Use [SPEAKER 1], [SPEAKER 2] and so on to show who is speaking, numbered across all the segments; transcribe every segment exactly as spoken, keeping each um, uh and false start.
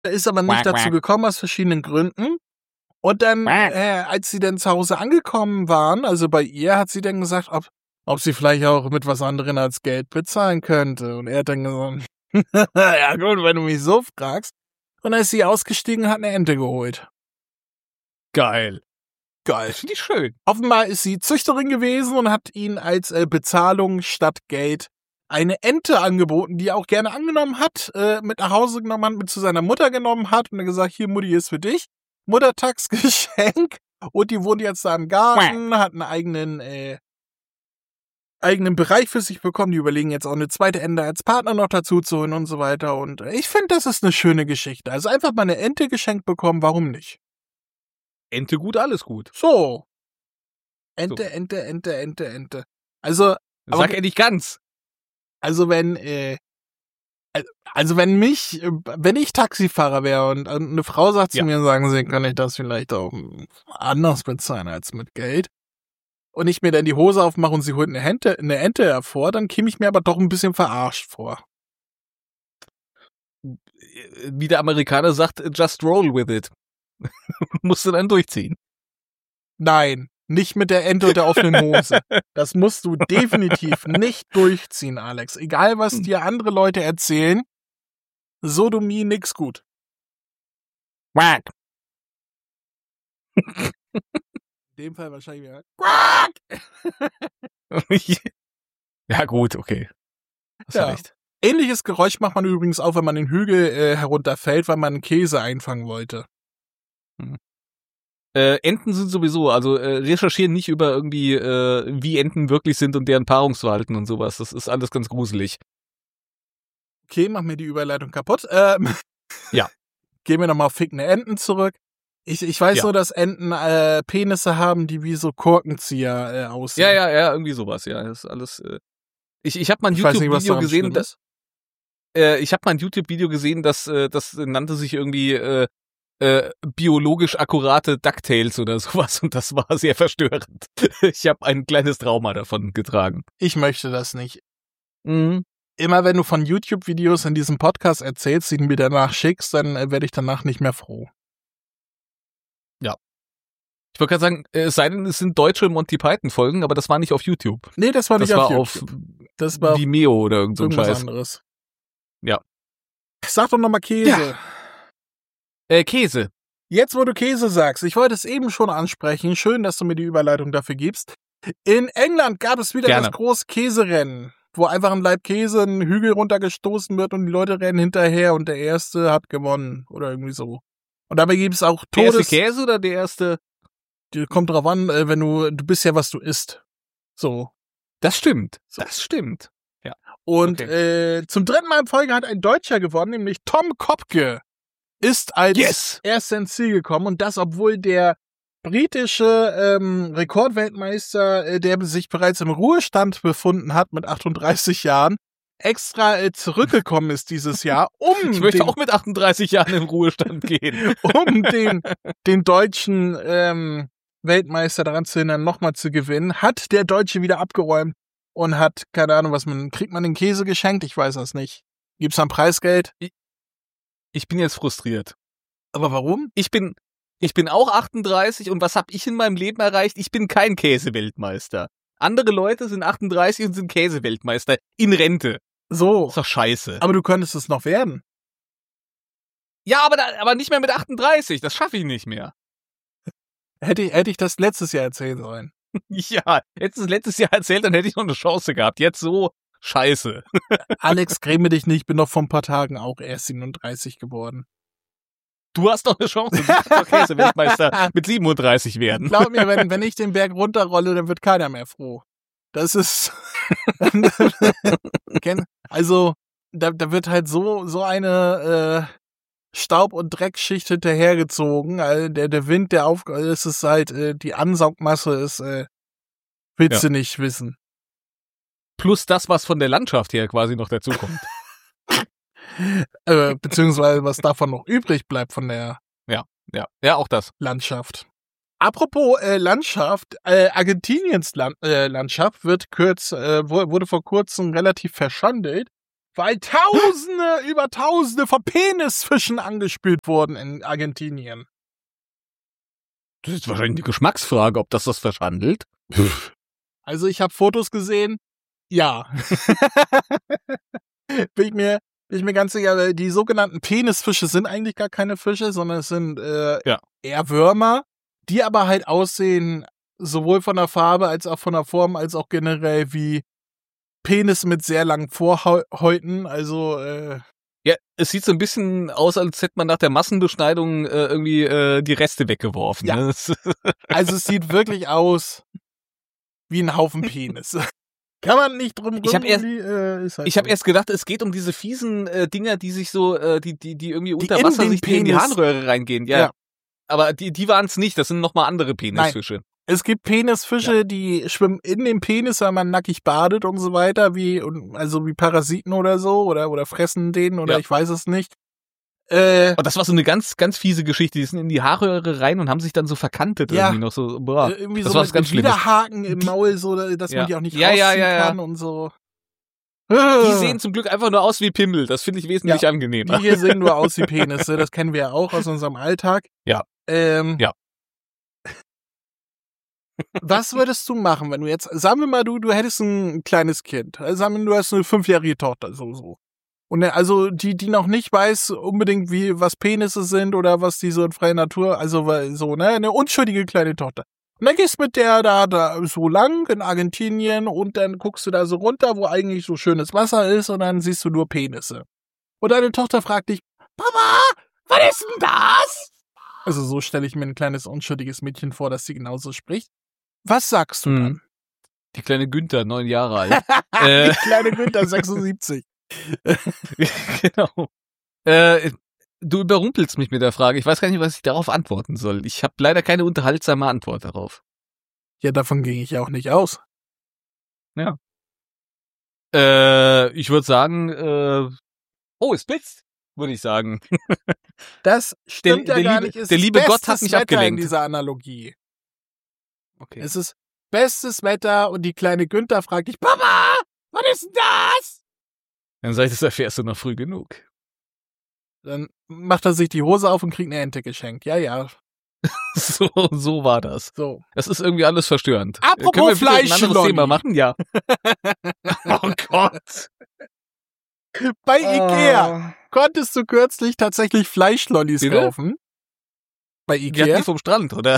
[SPEAKER 1] ist aber nicht
[SPEAKER 2] Quack,
[SPEAKER 1] dazu
[SPEAKER 2] quack.
[SPEAKER 1] gekommen, aus verschiedenen Gründen. Und dann,
[SPEAKER 2] Quack.
[SPEAKER 1] äh, als sie dann zu Hause angekommen waren, also bei ihr, hat sie dann gesagt, ob, ob sie vielleicht auch mit was anderem als Geld bezahlen könnte. Und er hat dann gesagt, ja gut, wenn du mich so fragst. Und dann ist sie ausgestiegen und hat eine Ente geholt.
[SPEAKER 2] Geil.
[SPEAKER 1] Geil.
[SPEAKER 2] Das finde ich schön.
[SPEAKER 1] Offenbar ist sie Züchterin gewesen und hat ihn als äh, Bezahlung statt Geld eine Ente angeboten, die er auch gerne angenommen hat, äh, mit nach Hause genommen hat, mit zu seiner Mutter genommen hat und dann gesagt, hier Mutti ist für dich. Muttertagsgeschenk. Und die wohnt jetzt da im Garten, hat einen eigenen, äh, eigenen Bereich für sich bekommen. Die überlegen jetzt auch eine zweite Ente als Partner noch dazu zu holen und so weiter. Und ich finde, das ist eine schöne Geschichte. Also einfach mal eine Ente geschenkt bekommen, warum nicht?
[SPEAKER 2] Ente gut, alles gut.
[SPEAKER 1] So. Ente,
[SPEAKER 2] So.
[SPEAKER 1] Ente, Ente, Ente, Ente. Also, aber-
[SPEAKER 2] Sag er nicht ganz.
[SPEAKER 1] also wenn, äh, also wenn mich, äh, wenn ich Taxifahrer wäre und eine Frau sagt zu
[SPEAKER 2] Ja.
[SPEAKER 1] mir, sagen sie, kann ich das vielleicht auch anders bezahlen als mit Geld? Und ich mir dann die Hose aufmache und sie holt eine Ente, eine Ente hervor, dann käme ich mir aber doch ein bisschen verarscht vor.
[SPEAKER 2] Wie der Amerikaner sagt, just roll with it. Musst du dann durchziehen.
[SPEAKER 1] Nein, nicht mit der Ente und der offenen Hose. Das musst du definitiv nicht durchziehen, Alex. Egal, was dir andere Leute erzählen, Sodomie nix gut.
[SPEAKER 2] Quack.
[SPEAKER 1] In dem Fall wahrscheinlich wieder Quack!
[SPEAKER 2] Ja gut, okay. Hast
[SPEAKER 1] Ja.
[SPEAKER 2] du recht.
[SPEAKER 1] Ähnliches Geräusch macht man übrigens auch, wenn man den Hügel äh, herunterfällt, weil man Käse einfangen wollte.
[SPEAKER 2] Äh, Enten sind sowieso, also äh, recherchieren nicht über irgendwie, äh, wie Enten wirklich sind und deren Paarungsverhalten und sowas. Das ist alles ganz gruselig.
[SPEAKER 1] Okay, mach mir die Überleitung kaputt. Ähm,
[SPEAKER 2] Ja.
[SPEAKER 1] Gehen wir nochmal auf fickende Enten zurück. Ich, ich weiß
[SPEAKER 2] Ja.
[SPEAKER 1] nur, dass Enten äh, Penisse haben, die wie so Korkenzieher äh, aussehen.
[SPEAKER 2] Ja, ja, ja, irgendwie sowas, ja. Das ist alles. Äh ich ich habe mal ein
[SPEAKER 1] Ich weiß nicht, was
[SPEAKER 2] YouTube-Video
[SPEAKER 1] daran
[SPEAKER 2] gesehen,
[SPEAKER 1] schlimm
[SPEAKER 2] dass,
[SPEAKER 1] ist.
[SPEAKER 2] äh, ich habe mal ein YouTube-Video gesehen, das, äh, das nannte sich irgendwie äh, äh, biologisch akkurate DuckTales oder sowas und das war sehr verstörend. Ich habe ein kleines Trauma davon getragen.
[SPEAKER 1] Ich möchte das nicht.
[SPEAKER 2] Mhm.
[SPEAKER 1] Immer wenn du von YouTube-Videos in diesem Podcast erzählst, die du mir danach schickst, dann äh, werde ich danach nicht mehr froh.
[SPEAKER 2] Ich wollte gerade sagen, äh, es sei denn, es sind deutsche Monty Python-Folgen, aber das war nicht auf YouTube.
[SPEAKER 1] Nee, das war
[SPEAKER 2] Das
[SPEAKER 1] nicht
[SPEAKER 2] war
[SPEAKER 1] auf
[SPEAKER 2] auf
[SPEAKER 1] YouTube. Das war auf
[SPEAKER 2] Vimeo oder irgend so ein
[SPEAKER 1] irgendwas
[SPEAKER 2] Scheiß.
[SPEAKER 1] anderes.
[SPEAKER 2] Ja.
[SPEAKER 1] Sag doch nochmal Käse.
[SPEAKER 2] Ja. Äh, Käse.
[SPEAKER 1] Jetzt, wo du Käse sagst, ich wollte es eben schon ansprechen. Schön, dass du mir die Überleitung dafür gibst. In England gab es wieder
[SPEAKER 2] Gerne.
[SPEAKER 1] das große Käserennen, wo einfach ein Laib Käse einen Hügel runtergestoßen wird und die Leute rennen hinterher und der Erste hat gewonnen oder irgendwie so. Und dabei gibt es auch
[SPEAKER 2] Der erste
[SPEAKER 1] Todes...
[SPEAKER 2] Käse oder der erste?
[SPEAKER 1] Die- Kommt drauf an, äh, wenn du... Du bist ja, was du isst. So.
[SPEAKER 2] Das stimmt.
[SPEAKER 1] So.
[SPEAKER 2] Das stimmt.
[SPEAKER 1] Und
[SPEAKER 2] Okay.
[SPEAKER 1] äh, zum dritten Mal in Folge hat ein Deutscher gewonnen, nämlich Tom Kopke. Ist als
[SPEAKER 2] Yes!
[SPEAKER 1] erster ins Ziel gekommen und das, obwohl der britische ähm, Rekordweltmeister, äh, der sich bereits im Ruhestand befunden hat mit achtunddreißig Jahren, extra äh, zurückgekommen ist dieses Jahr, um,
[SPEAKER 2] Ich möchte
[SPEAKER 1] den,
[SPEAKER 2] auch mit achtunddreißig Jahren im Ruhestand gehen.
[SPEAKER 1] um den, den deutschen ähm, Weltmeister daran zu hindern, nochmal zu gewinnen, hat der Deutsche wieder abgeräumt und hat, keine Ahnung, was man, kriegt man den Käse geschenkt? Ich weiß das nicht. Gibt's dann Preisgeld?
[SPEAKER 2] Ich bin jetzt frustriert.
[SPEAKER 1] Aber warum?
[SPEAKER 2] Ich bin, ich bin auch achtunddreißig und was habe ich in meinem Leben erreicht? Ich bin kein Käseweltmeister. Andere Leute sind achtunddreißig und sind Käseweltmeister in Rente.
[SPEAKER 1] So.
[SPEAKER 2] Ist doch scheiße.
[SPEAKER 1] Aber du könntest es noch werden.
[SPEAKER 2] Ja, aber, da, aber nicht mehr mit achtunddreißig. Das schaffe ich nicht mehr.
[SPEAKER 1] Hätte ich, hätte ich das letztes Jahr erzählen sollen.
[SPEAKER 2] Ja, hättest du es letztes Jahr erzählt, dann hätte ich noch eine Chance gehabt. Jetzt so, scheiße.
[SPEAKER 1] Alex, gräme dich nicht, bin noch vor ein paar Tagen auch erst siebenunddreißig geworden.
[SPEAKER 2] Du hast noch eine Chance. Du kannst doch Käseweltmeister mit siebenunddreißig werden.
[SPEAKER 1] Glaub mir, wenn, wenn ich den Berg runterrolle, dann wird keiner mehr froh. Das ist... Kenn- also, da, da wird halt so, so eine äh, Staub- und Dreckschicht hinterhergezogen. Also der, der Wind, der auf... Es ist halt, äh, die Ansaugmasse ist... Äh, willst
[SPEAKER 2] Ja.
[SPEAKER 1] du nicht wissen.
[SPEAKER 2] Plus das, was von der Landschaft her quasi noch dazukommt.
[SPEAKER 1] Äh, beziehungsweise was davon noch übrig bleibt von der
[SPEAKER 2] Ja, ja, auch das.
[SPEAKER 1] Landschaft. Apropos äh, Landschaft, äh, Argentiniens Land, äh, Landschaft wird kurz, äh, wu- wurde vor kurzem relativ verschandelt, weil Tausende über Tausende von Penisfischen angespült wurden in Argentinien.
[SPEAKER 2] Das ist wahrscheinlich eine Geschmacksfrage, ob das das verschandelt.
[SPEAKER 1] Also ich habe Fotos gesehen, ja. bin, ich mir, bin ich mir ganz sicher, weil die sogenannten Penisfische sind eigentlich gar keine Fische, sondern es sind äh,
[SPEAKER 2] Ja.
[SPEAKER 1] eher Würmer, die aber halt aussehen, sowohl von der Farbe als auch von der Form, als auch generell wie Penis mit sehr langen Vorhäuten, also äh,
[SPEAKER 2] Ja, es sieht so ein bisschen aus, als hätte man nach der Massenbeschneidung äh, irgendwie äh, die Reste weggeworfen.
[SPEAKER 1] Ja.
[SPEAKER 2] Ne? Das-
[SPEAKER 1] also es sieht wirklich aus wie ein Haufen Penis. Kann man nicht drum rum.
[SPEAKER 2] Ich hab erst-
[SPEAKER 1] äh, ist halt
[SPEAKER 2] Ich habe
[SPEAKER 1] so.
[SPEAKER 2] erst gedacht, es geht um diese fiesen äh, Dinger, die sich so, äh, die, die, die irgendwie unter
[SPEAKER 1] in
[SPEAKER 2] Wasser
[SPEAKER 1] den
[SPEAKER 2] sich in die
[SPEAKER 1] Penis-
[SPEAKER 2] Harnröhre reingehen. Ja.
[SPEAKER 1] Ja.
[SPEAKER 2] Aber die, die waren es nicht. Das sind nochmal andere Penisfische.
[SPEAKER 1] Es gibt Penisfische, die schwimmen in dem Penis, weil man nackig badet und so weiter, wie und- also wie Parasiten oder so, oder oder fressen den oder
[SPEAKER 2] Ja.
[SPEAKER 1] ich weiß es nicht. Äh,
[SPEAKER 2] Und das war so eine ganz, ganz fiese Geschichte. Die sind in die Haarröhre rein und haben sich dann so verkantet
[SPEAKER 1] Ja.
[SPEAKER 2] irgendwie noch so. Boah.
[SPEAKER 1] äh, irgendwie
[SPEAKER 2] das
[SPEAKER 1] so
[SPEAKER 2] war
[SPEAKER 1] mit
[SPEAKER 2] was ganz Schlimmes.
[SPEAKER 1] Widerhaken im
[SPEAKER 2] Die-
[SPEAKER 1] Maul, so dass
[SPEAKER 2] Ja.
[SPEAKER 1] man die auch nicht
[SPEAKER 2] Ja,
[SPEAKER 1] rausziehen
[SPEAKER 2] ja, ja, ja.
[SPEAKER 1] kann und so.
[SPEAKER 2] Die sehen zum Glück einfach nur aus wie Pimmel. Das finde ich wesentlich angenehmer.
[SPEAKER 1] Die hier sehen nur aus wie Penisse, das kennen wir ja auch aus unserem Alltag.
[SPEAKER 2] Ja.
[SPEAKER 1] Ähm,
[SPEAKER 2] Ja.
[SPEAKER 1] Was würdest du machen, wenn du jetzt, sagen wir mal, du, du hättest ein kleines Kind. Also sagen wir, du hast eine fünfjährige Tochter, so, so. Und also, die, die noch nicht weiß unbedingt, wie, was Penisse sind oder was die so in freier Natur, also, weil so, ne, eine unschuldige kleine Tochter. Und dann gehst mit der da, da so lang in Argentinien und dann guckst du da so runter, wo eigentlich so schönes Wasser ist und dann siehst du nur Penisse. Und deine Tochter fragt dich, Papa, was ist denn das? Also so stelle ich mir ein kleines unschuldiges Mädchen vor, dass sie genauso spricht. Was sagst du
[SPEAKER 2] Hm.
[SPEAKER 1] dann?
[SPEAKER 2] Die kleine Günther, neun Jahre alt. äh,
[SPEAKER 1] Die kleine Günther, sechsundsiebzig.
[SPEAKER 2] genau. Äh, du überrumpelst mich mit der Frage. Ich weiß gar nicht, was ich darauf antworten soll. Ich habe leider keine unterhaltsame Antwort darauf.
[SPEAKER 1] Ja, davon ging ich auch nicht aus.
[SPEAKER 2] Äh, ich würde sagen, äh, oh, es blitzt, würde ich sagen.
[SPEAKER 1] Das stimmt
[SPEAKER 2] Der-
[SPEAKER 1] ja
[SPEAKER 2] der
[SPEAKER 1] gar
[SPEAKER 2] liebe-
[SPEAKER 1] nicht. Es
[SPEAKER 2] der
[SPEAKER 1] ist
[SPEAKER 2] liebe Gott hat
[SPEAKER 1] bestes
[SPEAKER 2] mich
[SPEAKER 1] Wetter
[SPEAKER 2] abgelenkt.
[SPEAKER 1] in dieser Analogie.
[SPEAKER 2] Okay.
[SPEAKER 1] Es ist bestes Wetter und die kleine Günther fragt dich, Papa, was ist denn das?
[SPEAKER 2] Dann sag ich, das erfährst du noch früh genug.
[SPEAKER 1] Dann macht er sich die Hose auf und kriegt eine Ente geschenkt. Ja, ja,
[SPEAKER 2] So, so war das.
[SPEAKER 1] so.
[SPEAKER 2] Das ist irgendwie alles verstörend.
[SPEAKER 1] Apropos
[SPEAKER 2] Können wir bitte ein anderes
[SPEAKER 1] Fleischlolli.
[SPEAKER 2] Thema machen? Ja. Oh Gott.
[SPEAKER 1] Bei Ikea
[SPEAKER 2] Ah.
[SPEAKER 1] konntest du kürzlich tatsächlich Fleischlollis
[SPEAKER 2] Bitte?
[SPEAKER 1] kaufen. Bei
[SPEAKER 2] Die hatten
[SPEAKER 1] Ikea.
[SPEAKER 2] die vom Strand, oder?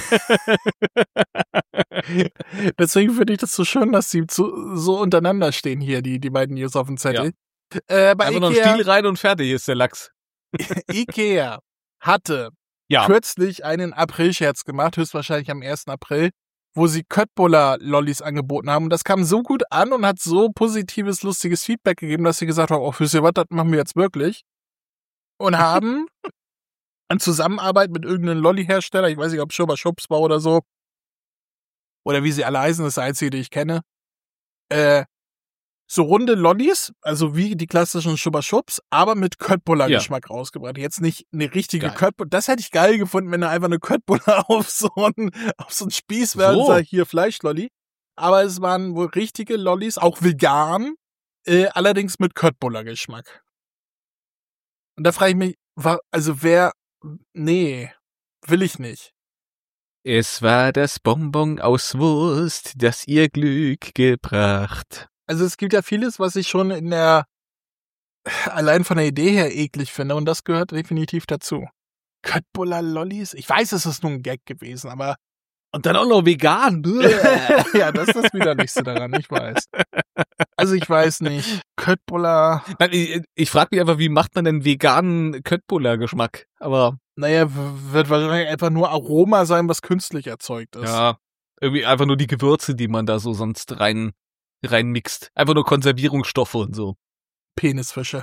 [SPEAKER 1] Deswegen finde ich das so schön, dass sie zu, so untereinander stehen hier, die, die beiden News auf dem Zettel. Äh, bei
[SPEAKER 2] Einfach noch ein
[SPEAKER 1] Ikea,
[SPEAKER 2] Stiel rein und fertig ist der Lachs.
[SPEAKER 1] Ikea hatte
[SPEAKER 2] Ja.
[SPEAKER 1] kürzlich einen April-Scherz gemacht, höchstwahrscheinlich am ersten April, wo sie Köttbullar-Lollis angeboten haben. Und das kam so gut an und hat so positives, lustiges Feedback gegeben, dass sie gesagt haben, oh, wisst ihr was, das machen wir jetzt wirklich. Und haben in Zusammenarbeit mit irgendeinem Lolli-Hersteller, ich weiß nicht, ob Schubba Schubs war oder so, oder wie sie alle heißen, das ist der einzige, die ich kenne, äh, so runde Lollis, also wie die klassischen Schubba Schubs, aber mit Köttbullar-Geschmack rausgebracht. Jetzt nicht eine richtige
[SPEAKER 2] Geil.
[SPEAKER 1] Köttbullar. Das hätte ich geil gefunden, wenn er einfach eine Köttbullar auf so einen, auf so einen Spieß wäre und
[SPEAKER 2] So.
[SPEAKER 1] sagt, hier Fleischlolli. Aber es waren wohl richtige Lollis, auch vegan, äh, allerdings mit Köttbullar-Geschmack. Und da frage ich mich, wa- also wer, nee, will ich nicht.
[SPEAKER 2] Es war das Bonbon aus Wurst, das ihr Glück gebracht.
[SPEAKER 1] Also es gibt ja vieles, was ich schon in der, allein von der Idee her eklig finde und das gehört definitiv dazu. Köttbullar Lollis? Ich weiß, es ist nur ein Gag gewesen, aber
[SPEAKER 2] Und dann auch noch vegan.
[SPEAKER 1] ja, das ist das Widerlichste daran, ich weiß. Also ich weiß nicht, Köttbullar,
[SPEAKER 2] Nein, ich, ich frage mich einfach, wie macht man denn veganen Köttbullar-Geschmack? Aber
[SPEAKER 1] naja, w- wird wahrscheinlich einfach nur Aroma sein, was künstlich erzeugt ist.
[SPEAKER 2] ja, irgendwie einfach nur die Gewürze, die man da so sonst rein reinmixt. Einfach nur Konservierungsstoffe und so.
[SPEAKER 1] Penisfische.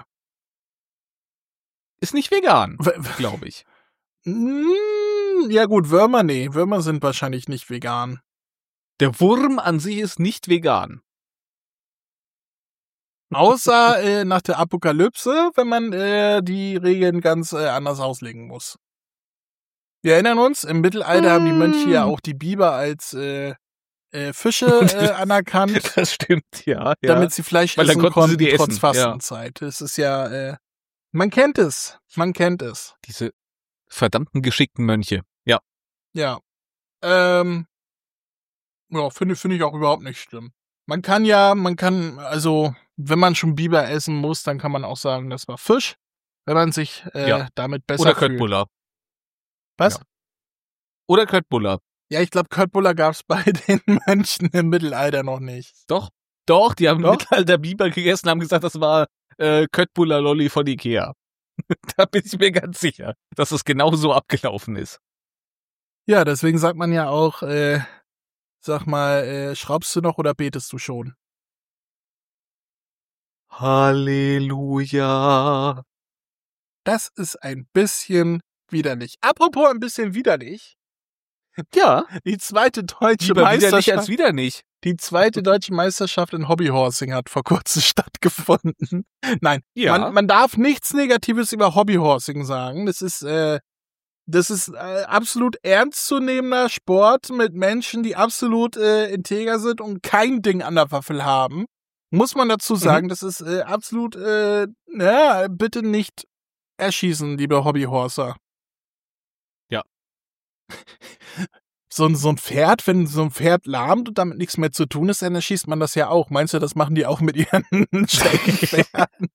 [SPEAKER 2] Ist nicht vegan,
[SPEAKER 1] W- w-
[SPEAKER 2] glaube ich.
[SPEAKER 1] Mm, ja gut, Würmer, nee, Würmer sind wahrscheinlich nicht vegan.
[SPEAKER 2] Der Wurm an sich ist nicht vegan.
[SPEAKER 1] Außer äh, nach der Apokalypse, wenn man äh, die Regeln ganz äh, anders auslegen muss. Wir erinnern uns, im Mittelalter haben die Mönche ja auch die Biber als äh, äh, Fische äh, anerkannt,
[SPEAKER 2] Das stimmt, ja. ja.
[SPEAKER 1] damit sie Fleisch
[SPEAKER 2] Weil dann
[SPEAKER 1] essen
[SPEAKER 2] konnten sie
[SPEAKER 1] konnten,
[SPEAKER 2] die
[SPEAKER 1] trotz
[SPEAKER 2] essen,
[SPEAKER 1] Fastenzeit. Es ist ja, äh, man kennt es, man kennt es.
[SPEAKER 2] Diese verdammten geschickten Mönche. Ja.
[SPEAKER 1] Ja. Ähm, ja, finde finde ich auch überhaupt nicht schlimm. Man kann ja, man kann, also, wenn man schon Biber essen muss, dann kann man auch sagen, das war Fisch, wenn man sich äh,
[SPEAKER 2] Ja.
[SPEAKER 1] damit besser
[SPEAKER 2] Oder
[SPEAKER 1] fühlt.
[SPEAKER 2] Köttbullar.
[SPEAKER 1] Was?
[SPEAKER 2] Ja. Oder Köttbullar.
[SPEAKER 1] Ja, ich glaube, Köttbullar gab es bei den Mönchen im Mittelalter noch nicht.
[SPEAKER 2] Doch. Doch, die haben
[SPEAKER 1] Doch?
[SPEAKER 2] im Mittelalter Biber gegessen, haben gesagt, das war äh, Köttbullar Lolli von Ikea. Da bin ich mir ganz sicher, dass es genau so abgelaufen ist.
[SPEAKER 1] Ja, deswegen sagt man ja auch, äh, sag mal, äh, schraubst du noch oder betest du schon?
[SPEAKER 2] Halleluja.
[SPEAKER 1] Das ist ein bisschen widerlich. Apropos ein bisschen widerlich.
[SPEAKER 2] Ja,
[SPEAKER 1] Die zweite deutsche
[SPEAKER 2] lieber widerlich
[SPEAKER 1] Meisterschaft,
[SPEAKER 2] als wieder nicht.
[SPEAKER 1] die zweite deutsche Meisterschaft in Hobbyhorsing hat vor kurzem stattgefunden. Nein,
[SPEAKER 2] Ja.
[SPEAKER 1] man, man darf nichts Negatives über Hobbyhorsing sagen. Das ist, äh, das ist äh, absolut ernstzunehmender Sport mit Menschen, die absolut äh, integer sind und kein Ding an der Waffel haben. Muss man dazu sagen,
[SPEAKER 2] Mhm.
[SPEAKER 1] das ist äh, absolut, äh, ja, bitte nicht erschießen, liebe Hobbyhorser.
[SPEAKER 2] Ja.
[SPEAKER 1] So ein, so ein Pferd, wenn so ein Pferd lahmt und damit nichts mehr zu tun ist, dann erschießt man das ja auch. Meinst du, das machen die auch mit ihren Steckenpferden?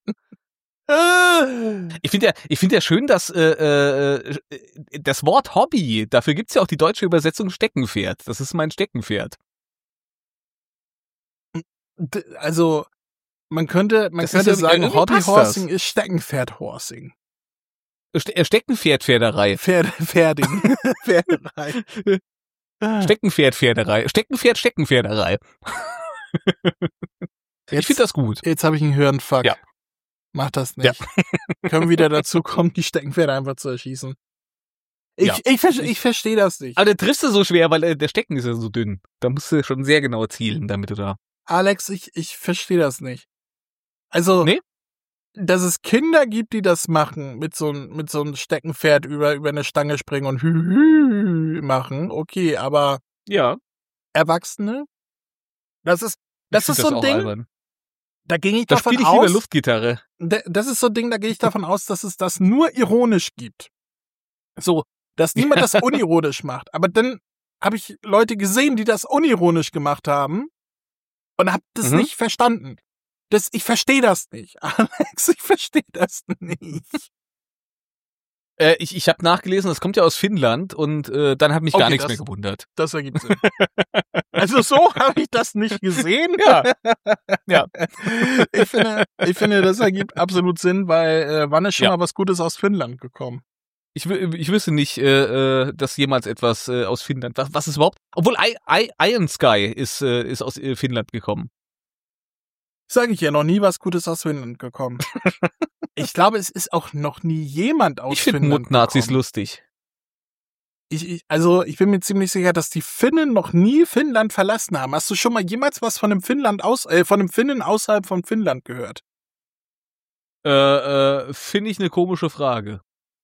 [SPEAKER 2] Ich finde ja, ich finde ja schön, dass äh, äh, das Wort Hobby, dafür gibt's ja auch die deutsche Übersetzung Steckenpferd. Das ist mein Steckenpferd.
[SPEAKER 1] D- Also, man könnte, man
[SPEAKER 2] Das ist
[SPEAKER 1] könnte
[SPEAKER 2] irgendwie-
[SPEAKER 1] sagen,
[SPEAKER 2] irgendwie passt
[SPEAKER 1] Hobbyhorsing
[SPEAKER 2] das.
[SPEAKER 1] ist Steckenpferdhorsing.
[SPEAKER 2] Ste äh, Steckenpferdpferderei.
[SPEAKER 1] Pferde, Pferding. Pferderei. Ah.
[SPEAKER 2] Steckenpferdpferderei. Steckenpferd, Steckenpferderei. Ich
[SPEAKER 1] Jetzt,
[SPEAKER 2] finde das gut.
[SPEAKER 1] jetzt habe ich einen Hirnfuck.
[SPEAKER 2] Ja.
[SPEAKER 1] Mach das nicht. Können wir wieder dazu kommen, die Steckenpferde einfach zu erschießen. Ich,
[SPEAKER 2] Ja.
[SPEAKER 1] ich, ver ich verstehe das nicht.
[SPEAKER 2] Aber der triffst du so schwer, weil äh, der Stecken ist ja so dünn. Da musst du schon sehr genau zielen, damit du da.
[SPEAKER 1] Alex, ich, ich verstehe das nicht. Also,
[SPEAKER 2] Nee?
[SPEAKER 1] dass es Kinder gibt, die das machen, mit so einem mit so einem Steckenpferd über, über eine Stange springen und hü, hü machen, okay, aber
[SPEAKER 2] Ja.
[SPEAKER 1] Erwachsene? Das ist, das
[SPEAKER 2] Ich
[SPEAKER 1] ist
[SPEAKER 2] find
[SPEAKER 1] so ein
[SPEAKER 2] auch
[SPEAKER 1] Ding,
[SPEAKER 2] albern.
[SPEAKER 1] da ging ich
[SPEAKER 2] Da
[SPEAKER 1] davon
[SPEAKER 2] spiele ich lieber
[SPEAKER 1] aus,
[SPEAKER 2] Luftgitarre.
[SPEAKER 1] da- das ist so ein Ding, da gehe ich davon aus, dass es das nur ironisch gibt. So, dass niemand das unironisch macht. Aber dann habe ich Leute gesehen, die das unironisch gemacht haben und habe das
[SPEAKER 2] Mhm.
[SPEAKER 1] nicht verstanden. Das, ich verstehe das nicht. Alex, ich verstehe das nicht.
[SPEAKER 2] Äh, ich ich habe nachgelesen, das kommt ja aus Finnland und äh, dann hat mich gar
[SPEAKER 1] Okay,
[SPEAKER 2] nichts
[SPEAKER 1] das-
[SPEAKER 2] mehr gewundert.
[SPEAKER 1] Das ergibt Sinn. Also so habe ich das nicht gesehen.
[SPEAKER 2] Ja. Ja.
[SPEAKER 1] Ich finde, ich finde, das ergibt absolut Sinn, weil äh, wann ist schon
[SPEAKER 2] Ja.
[SPEAKER 1] mal was Gutes aus Finnland gekommen?
[SPEAKER 2] Ich, wü- ich wüsste nicht, äh, äh, dass jemals etwas äh, aus Finnland, was, was ist überhaupt, obwohl I, I, Iron Sky ist, äh, ist aus äh, Finnland gekommen.
[SPEAKER 1] Sage ich ja, noch nie was Gutes aus Finnland gekommen. Ich glaube, es ist auch noch nie jemand aus
[SPEAKER 2] Ich finde
[SPEAKER 1] Finnland
[SPEAKER 2] Mutnazis
[SPEAKER 1] gekommen.
[SPEAKER 2] lustig.
[SPEAKER 1] Ich, ich, also ich bin mir ziemlich sicher, dass die Finnen noch nie Finnland verlassen haben. Hast du schon mal jemals was von einem Finnland aus, äh, von einem Finnen außerhalb von Finnland gehört?
[SPEAKER 2] Äh, äh, finde ich eine komische Frage.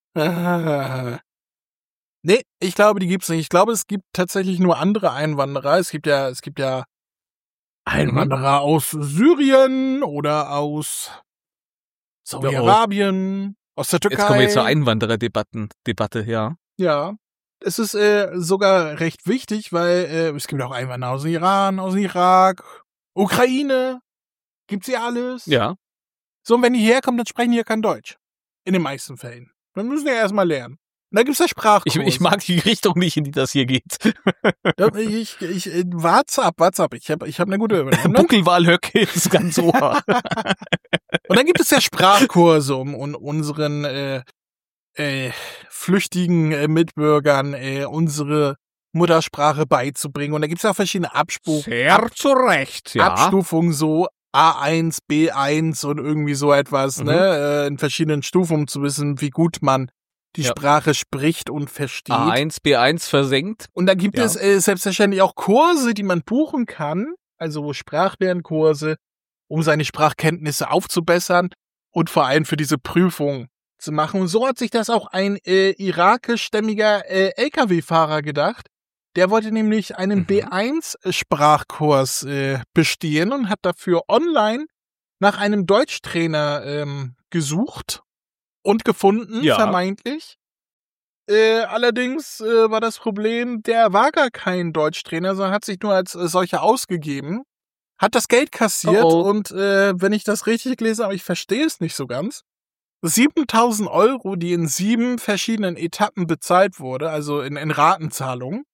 [SPEAKER 1] Ah. Nee, ich glaube, die gibt's nicht. Ich glaube, es gibt tatsächlich nur andere Einwanderer. Es gibt ja, es gibt ja Einwanderer aus Syrien oder aus Saudi-Arabien, aus der Türkei.
[SPEAKER 2] Jetzt kommen wir zur Einwandererdebatten, Debatte, ja.
[SPEAKER 1] Ja. Es ist äh, sogar recht wichtig, weil äh, es gibt auch Einwanderer aus dem Iran, aus dem Irak, Ukraine. Gibt's hier alles.
[SPEAKER 2] Ja.
[SPEAKER 1] So, und wenn die herkommen, dann sprechen die ja kein Deutsch. In den meisten Fällen. Dann müssen die ja erstmal lernen. Und da gibt's ja
[SPEAKER 2] Ich,
[SPEAKER 1] Sprachkurse.
[SPEAKER 2] ich mag die Richtung nicht, in die das hier geht.
[SPEAKER 1] Ja, Ich, ich, ich, what's up, what's up. Ich habe ich hab eine gute Überlegung.
[SPEAKER 2] Buckelwalhöcke ist ganz ohr.
[SPEAKER 1] Und dann gibt es ja Sprachkurse, um, um unseren äh, äh, flüchtigen äh, Mitbürgern äh, unsere Muttersprache beizubringen. Und da gibt es ja auch verschiedene Abspruch,
[SPEAKER 2] Sehr zu Recht, ja.
[SPEAKER 1] Abstufungen, so A eins, B eins und irgendwie so etwas,
[SPEAKER 2] Mhm.
[SPEAKER 1] ne? Äh, in verschiedenen Stufen, um zu wissen, wie gut man die
[SPEAKER 2] Ja.
[SPEAKER 1] Sprache spricht und versteht.
[SPEAKER 2] A eins, B eins versenkt.
[SPEAKER 1] Und da gibt
[SPEAKER 2] Ja.
[SPEAKER 1] es äh, selbstverständlich auch Kurse, die man buchen kann, also Sprachlernkurse, um seine Sprachkenntnisse aufzubessern und vor allem für diese Prüfung zu machen. Und so hat sich das auch ein äh, irakischstämmiger äh, L K W-Fahrer gedacht. Der wollte nämlich einen
[SPEAKER 2] Mhm.
[SPEAKER 1] B eins Sprachkurs äh, bestehen und hat dafür online nach einem Deutschtrainer ähm, gesucht und gefunden,
[SPEAKER 2] Ja.
[SPEAKER 1] vermeintlich. Äh, allerdings äh, war das Problem, der war gar kein Deutschtrainer, sondern hat sich nur als äh, solcher ausgegeben, hat das Geld kassiert
[SPEAKER 2] Oh, oh.
[SPEAKER 1] und äh, wenn ich das richtig gelesen habe, ich verstehe es nicht so ganz, siebentausend Euro, die in sieben verschiedenen Etappen bezahlt wurde, also in, in Ratenzahlung,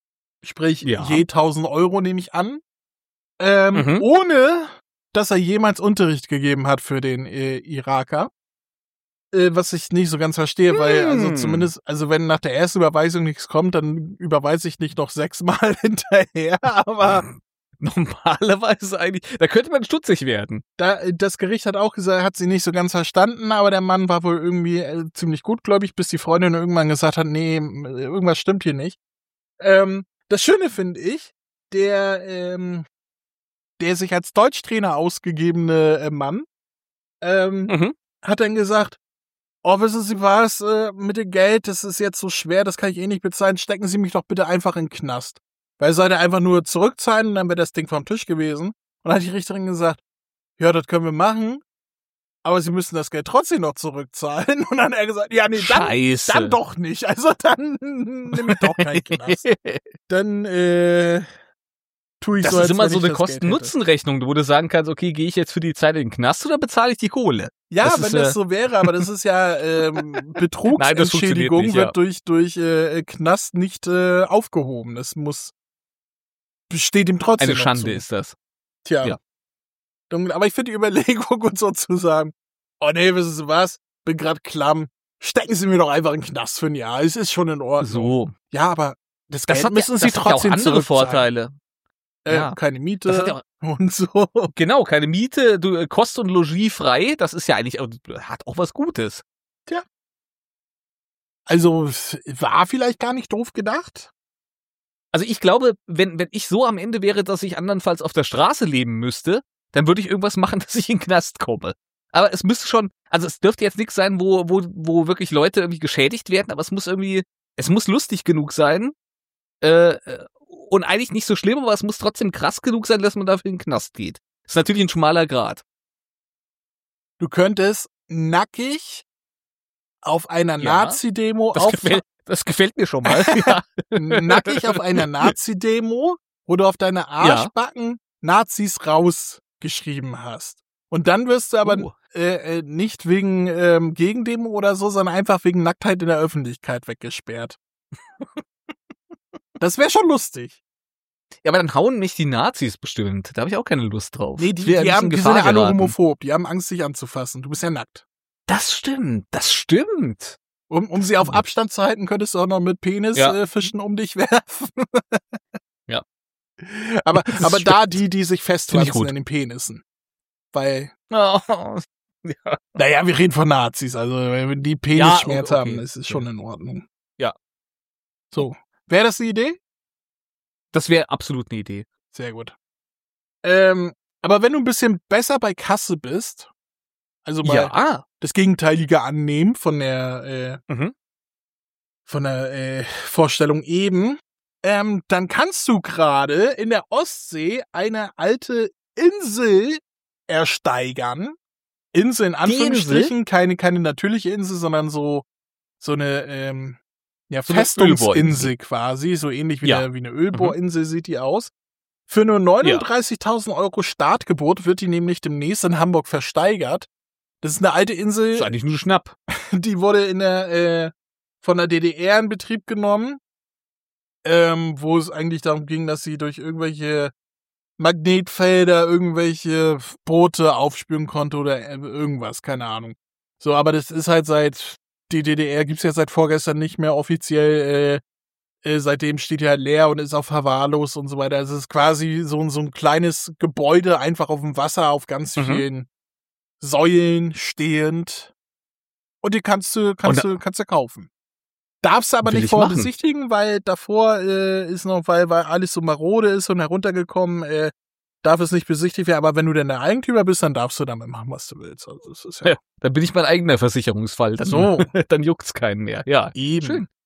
[SPEAKER 1] sprich
[SPEAKER 2] Ja.
[SPEAKER 1] je tausend Euro nehme ich an, ähm,
[SPEAKER 2] Mhm.
[SPEAKER 1] ohne dass er jemals Unterricht gegeben hat für den äh, Iraker. Äh, was ich nicht so ganz verstehe, weil also
[SPEAKER 2] Hm.
[SPEAKER 1] zumindest, also wenn nach der ersten Überweisung nichts kommt, dann überweise ich nicht noch sechsmal hinterher, aber
[SPEAKER 2] Normalerweise eigentlich, da könnte man stutzig werden.
[SPEAKER 1] da, das Gericht hat auch gesagt, hat sie nicht so ganz verstanden, aber der Mann war wohl irgendwie äh, ziemlich gutgläubig, bis die Freundin irgendwann gesagt hat, nee, irgendwas stimmt hier nicht. Ähm, das Schöne finde ich, der, ähm, der sich als Deutschtrainer ausgegebene äh, Mann, ähm,
[SPEAKER 2] Mhm.
[SPEAKER 1] hat dann gesagt, oh, wissen Sie was, äh, mit dem Geld, das ist jetzt so schwer, das kann ich eh nicht bezahlen, stecken Sie mich doch bitte einfach in den Knast. Weil er sollte einfach nur zurückzahlen und dann wäre das Ding vom Tisch gewesen. Und dann hat die Richterin gesagt, ja, das können wir machen, aber Sie müssen das Geld trotzdem noch zurückzahlen. Und dann hat er gesagt, ja, nee, dann,
[SPEAKER 2] Scheiße.
[SPEAKER 1] dann doch nicht. Also dann nehme ich doch keinen Knast. Dann, äh, tue ich
[SPEAKER 2] Das
[SPEAKER 1] so,
[SPEAKER 2] ist
[SPEAKER 1] als
[SPEAKER 2] immer
[SPEAKER 1] wenn
[SPEAKER 2] so
[SPEAKER 1] ich
[SPEAKER 2] eine
[SPEAKER 1] das Geld hätte.
[SPEAKER 2] Kosten-Nutzen-Rechnung, wo du sagen kannst, okay, gehe ich jetzt für die Zeit in den Knast oder bezahle ich die Kohle?
[SPEAKER 1] Ja,
[SPEAKER 2] Das
[SPEAKER 1] wenn
[SPEAKER 2] ist,
[SPEAKER 1] das
[SPEAKER 2] äh,
[SPEAKER 1] so wäre, aber das ist ja ähm,
[SPEAKER 2] Nein, das funktioniert
[SPEAKER 1] Betrugsentschädigung
[SPEAKER 2] nicht,
[SPEAKER 1] wird
[SPEAKER 2] ja.
[SPEAKER 1] durch durch äh, Knast nicht äh, aufgehoben. Das muss besteht ihm trotzdem
[SPEAKER 2] Eine
[SPEAKER 1] noch
[SPEAKER 2] Schande
[SPEAKER 1] zu.
[SPEAKER 2] ist das.
[SPEAKER 1] Tja.
[SPEAKER 2] Ja.
[SPEAKER 1] Dumm, aber ich finde die Überlegung und so zu sagen, oh nee, wissen Sie was? Bin grad klamm. Stecken Sie mir doch einfach in den Knast für ein Jahr. Es ist schon in Ordnung.
[SPEAKER 2] So.
[SPEAKER 1] Ja, aber das,
[SPEAKER 2] Das
[SPEAKER 1] Geld
[SPEAKER 2] hat, ja,
[SPEAKER 1] müssen
[SPEAKER 2] das
[SPEAKER 1] Sie
[SPEAKER 2] hat ja auch
[SPEAKER 1] trotzdem
[SPEAKER 2] andere
[SPEAKER 1] zurückzahlen.
[SPEAKER 2] Vorteile.
[SPEAKER 1] Äh,
[SPEAKER 2] Ja.
[SPEAKER 1] keine
[SPEAKER 2] Das hat
[SPEAKER 1] Miete
[SPEAKER 2] ja auch,
[SPEAKER 1] und so.
[SPEAKER 2] genau, keine Miete, du, äh, Kost und Logis frei, das ist ja eigentlich, auch- hat auch was Gutes.
[SPEAKER 1] Also war vielleicht gar nicht doof gedacht.
[SPEAKER 2] Also ich glaube, wenn, wenn ich so am Ende wäre, dass ich andernfalls auf der Straße leben müsste, dann würde ich irgendwas machen, dass ich in den Knast komme. Aber es müsste schon, also es dürfte jetzt nichts sein, wo, wo, wo wirklich Leute irgendwie geschädigt werden, aber es muss irgendwie, es muss lustig genug sein, äh, und eigentlich nicht so schlimm, aber es muss trotzdem krass genug sein, dass man dafür in den Knast geht. Das ist natürlich ein schmaler Grat.
[SPEAKER 1] Du könntest nackig auf einer
[SPEAKER 2] Ja,
[SPEAKER 1] Nazi-Demo
[SPEAKER 2] Das
[SPEAKER 1] auf
[SPEAKER 2] gefällt, das gefällt mir schon mal. Ja.
[SPEAKER 1] nackig auf einer Nazi-Demo, wo du auf deine Arschbacken Nazis rausgeschrieben hast. Und dann wirst du aber
[SPEAKER 2] Uh.
[SPEAKER 1] äh, äh, nicht wegen ähm, Gegendemo oder so, sondern einfach wegen Nacktheit in der Öffentlichkeit weggesperrt. Das wäre schon lustig.
[SPEAKER 2] Ja, aber dann hauen mich die Nazis bestimmt. Da habe ich auch keine Lust drauf.
[SPEAKER 1] Nee,
[SPEAKER 2] Ich
[SPEAKER 1] die,
[SPEAKER 2] will ja
[SPEAKER 1] die,
[SPEAKER 2] nicht
[SPEAKER 1] haben,
[SPEAKER 2] in
[SPEAKER 1] die
[SPEAKER 2] Gefahr
[SPEAKER 1] sind ja alle
[SPEAKER 2] geraten.
[SPEAKER 1] homophob. Die haben Angst, dich anzufassen. Du bist ja nackt.
[SPEAKER 2] Das stimmt, das stimmt.
[SPEAKER 1] Um, um sie auf Abstand zu halten, könntest du auch noch mit Penisfischen
[SPEAKER 2] Ja.
[SPEAKER 1] äh, Fischen um dich werfen.
[SPEAKER 2] Ja.
[SPEAKER 1] Aber,
[SPEAKER 2] Das
[SPEAKER 1] aber
[SPEAKER 2] stimmt.
[SPEAKER 1] da die, die sich
[SPEAKER 2] Finde ich
[SPEAKER 1] festpflanzen
[SPEAKER 2] gut.
[SPEAKER 1] in den Penissen. Weil,
[SPEAKER 2] Oh, ja.
[SPEAKER 1] naja, wir reden von Nazis. Also, wenn die Penisschmerz
[SPEAKER 2] Ja, okay,
[SPEAKER 1] haben, ist es
[SPEAKER 2] okay.
[SPEAKER 1] schon in Ordnung.
[SPEAKER 2] Ja.
[SPEAKER 1] So. Wäre das die Idee?
[SPEAKER 2] Das wäre absolut eine Idee.
[SPEAKER 1] Sehr gut. Ähm, aber wenn du ein bisschen besser bei Kasse bist, also mal
[SPEAKER 2] Ja.
[SPEAKER 1] das Gegenteilige annehmen von der, äh,
[SPEAKER 2] Mhm.
[SPEAKER 1] von der äh, Vorstellung eben, ähm, dann kannst du gerade in der Ostsee eine alte Insel ersteigern. Insel in Anführungsstrichen, keine, keine natürliche Insel, sondern so, so eine, ähm, ja,
[SPEAKER 2] So eine
[SPEAKER 1] Festungsinsel quasi, so ähnlich wie,
[SPEAKER 2] Ja.
[SPEAKER 1] eine, wie eine Ölbohrinsel sieht die aus. Für nur neununddreißigtausend Euro Startgebot wird die nämlich demnächst in Hamburg versteigert. Das ist eine alte
[SPEAKER 2] Das ist
[SPEAKER 1] Insel,
[SPEAKER 2] eigentlich nur Schnapp.
[SPEAKER 1] die wurde in der, äh, von der D D R in Betrieb genommen, ähm, wo es eigentlich darum ging, dass sie durch irgendwelche Magnetfelder irgendwelche Boote aufspüren konnte oder äh, irgendwas, keine Ahnung. So, aber das ist halt seit, die D D R gibt's ja seit vorgestern nicht mehr offiziell, äh, äh, seitdem steht die halt leer und ist auf verwahrlost und so weiter. Also es ist quasi so, ein so ein kleines Gebäude einfach auf dem Wasser auf ganz
[SPEAKER 2] Mhm.
[SPEAKER 1] vielen Säulen stehend. Und die kannst du, kannst
[SPEAKER 2] Und
[SPEAKER 1] du, kannst du kaufen. Darfst du aber
[SPEAKER 2] Will
[SPEAKER 1] nicht
[SPEAKER 2] ich
[SPEAKER 1] vorher
[SPEAKER 2] machen.
[SPEAKER 1] besichtigen, weil davor äh, ist noch, weil, weil alles so marode ist und heruntergekommen, äh, darf es nicht besichtigt werden. Aber wenn du denn der Eigentümer bist, dann darfst du damit machen, was du willst. Also das ist ja
[SPEAKER 2] Ja, dann bin ich mein eigener Versicherungsfall. Dann,
[SPEAKER 1] So.
[SPEAKER 2] dann juckt's keinen mehr. Ja,
[SPEAKER 1] eben.
[SPEAKER 2] schön.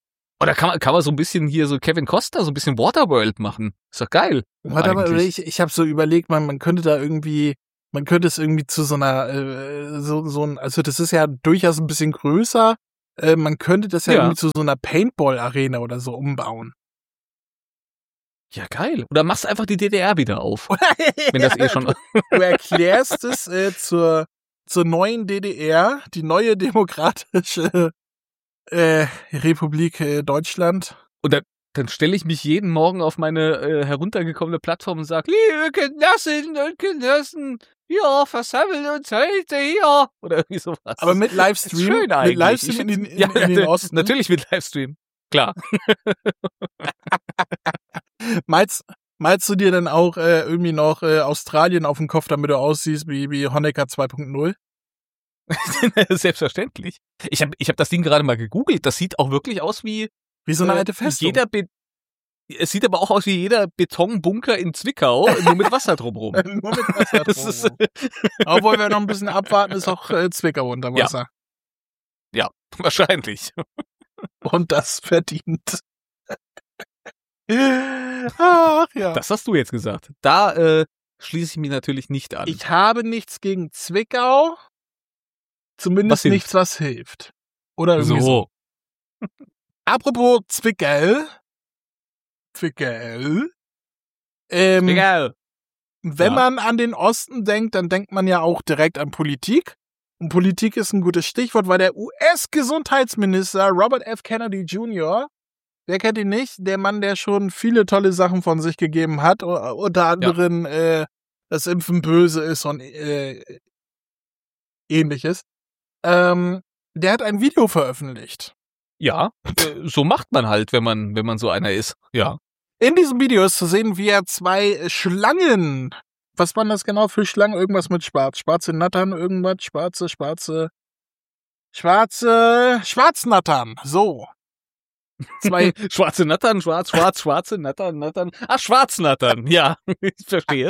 [SPEAKER 2] Oder kann man, kann man so ein bisschen hier so Kevin Costner, so ein bisschen Waterworld machen. Ist doch geil.
[SPEAKER 1] Warte, aber ich, ich habe so überlegt, man, man könnte da irgendwie, man könnte es irgendwie zu so einer, äh, so, so ein, also das ist ja durchaus ein bisschen größer, äh, man könnte das ja,
[SPEAKER 2] Ja.
[SPEAKER 1] irgendwie zu so einer Paintball-Arena oder so umbauen.
[SPEAKER 2] Ja, geil. Oder machst einfach die D D R wieder auf. Wenn das eh schon.
[SPEAKER 1] Du erklärst es äh, zur, zur neuen D D R, die neue demokratische äh, Republik äh, Deutschland.
[SPEAKER 2] Und dann, dann stelle ich mich jeden Morgen auf meine äh, heruntergekommene Plattform und sage, liebe Genossinnen und Genossen, wir versammeln uns heute hier. Oder irgendwie sowas.
[SPEAKER 1] Aber mit Livestream,
[SPEAKER 2] Schön
[SPEAKER 1] mit
[SPEAKER 2] eigentlich.
[SPEAKER 1] Livestream in, den- in, ja, in den Osten.
[SPEAKER 2] Natürlich mit Livestream. Klar.
[SPEAKER 1] Malst, malst du dir dann auch äh, irgendwie noch äh, Australien auf den Kopf, damit du aussiehst wie, wie Honecker zwei Punkt null?
[SPEAKER 2] Selbstverständlich. Ich habe ich hab das Ding gerade mal gegoogelt. Das sieht auch wirklich aus wie
[SPEAKER 1] Wie so eine
[SPEAKER 2] äh,
[SPEAKER 1] alte Festung.
[SPEAKER 2] Jeder Be es sieht aber auch aus wie jeder Betonbunker in Zwickau, nur mit Wasser drumrum.
[SPEAKER 1] Nur mit Wasser.
[SPEAKER 2] Das ist,
[SPEAKER 1] Obwohl wir noch ein bisschen abwarten, ist auch äh, Zwickau unter
[SPEAKER 2] Ja.
[SPEAKER 1] Wasser.
[SPEAKER 2] wahrscheinlich.
[SPEAKER 1] Und das verdient. Ach ja.
[SPEAKER 2] Das hast du jetzt gesagt. Da äh, schließe ich mich natürlich nicht an.
[SPEAKER 1] Ich habe nichts gegen Zwickau. Zumindest
[SPEAKER 2] Was hilft?
[SPEAKER 1] nichts, was hilft. Oder irgendwie so.
[SPEAKER 2] so.
[SPEAKER 1] Apropos Zwickau. Zwickau. Ähm,
[SPEAKER 2] Egal.
[SPEAKER 1] Wenn
[SPEAKER 2] Ja.
[SPEAKER 1] man an den Osten denkt, dann denkt man ja auch direkt an Politik. Und Politik ist ein gutes Stichwort, weil der U S-Gesundheitsminister Robert F. Kennedy Junior, wer kennt ihn nicht, der Mann, der schon viele tolle Sachen von sich gegeben hat, u- unter anderem äh, das Impfen böse ist und äh, ähnliches, ähm, der hat ein Video veröffentlicht.
[SPEAKER 2] Ja, äh, so macht man halt, wenn man, wenn man so einer ist. Ja.
[SPEAKER 1] In diesem Video ist zu sehen, wie er zwei Schlangen, was waren das genau für Schlangen? Irgendwas mit Schwarz. Schwarze Nattern, irgendwas, schwarze, schwarze, schwarze, Schwarznattern. So. Zwei,
[SPEAKER 2] Schwarze Nattern, schwarz, schwarz, schwarze Nattern, Nattern. Ach, Schwarznattern. Ja, ich verstehe.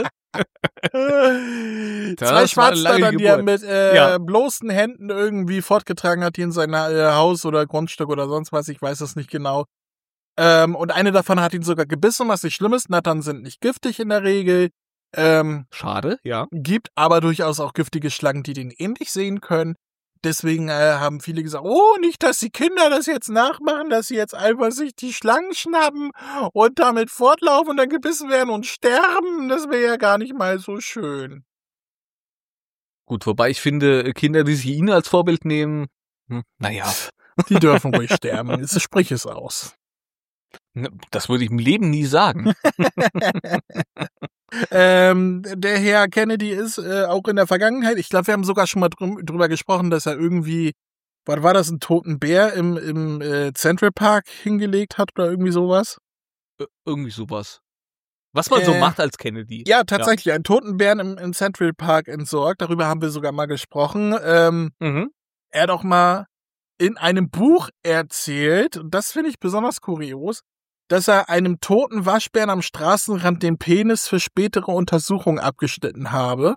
[SPEAKER 1] zwei
[SPEAKER 2] war eine lange
[SPEAKER 1] Schwarznattern, die er
[SPEAKER 2] Geburt.
[SPEAKER 1] mit äh,
[SPEAKER 2] Ja.
[SPEAKER 1] bloßen Händen irgendwie fortgetragen hat, hier in sein äh, Haus oder Grundstück oder sonst was, ich weiß es nicht genau. Ähm, und eine davon hat ihn sogar gebissen, was nicht schlimm ist. Nattern sind nicht giftig in der Regel. Ähm,
[SPEAKER 2] Schade, ja.
[SPEAKER 1] gibt aber durchaus auch giftige Schlangen, die den ähnlich sehen können. Deswegen äh, haben viele gesagt, oh, nicht, dass die Kinder das jetzt nachmachen, dass sie jetzt einfach sich die Schlangen schnappen und damit fortlaufen und dann gebissen werden und sterben. Das wäre ja gar nicht mal so schön.
[SPEAKER 2] Gut, wobei ich finde, Kinder, die sich ihn als Vorbild nehmen, hm, naja,
[SPEAKER 1] Die dürfen ruhig sterben. Jetzt sprich es aus.
[SPEAKER 2] das würde ich im Leben nie sagen.
[SPEAKER 1] Ähm, der Herr Kennedy ist äh, auch in der Vergangenheit, ich glaube, wir haben sogar schon mal drü drüber gesprochen, dass er irgendwie, was war das, einen toten Bär im, im äh, Central Park hingelegt hat oder irgendwie sowas?
[SPEAKER 2] Ir- Irgendwie sowas. Was man so
[SPEAKER 1] Äh,
[SPEAKER 2] macht als Kennedy.
[SPEAKER 1] Ja, tatsächlich, einen toten Bären im, im Central Park entsorgt, darüber haben wir sogar mal gesprochen. Ähm,
[SPEAKER 2] Mhm.
[SPEAKER 1] er hat auch mal in einem Buch erzählt, und das finde ich besonders kurios, dass er einem toten Waschbären am Straßenrand den Penis für spätere Untersuchungen abgeschnitten habe.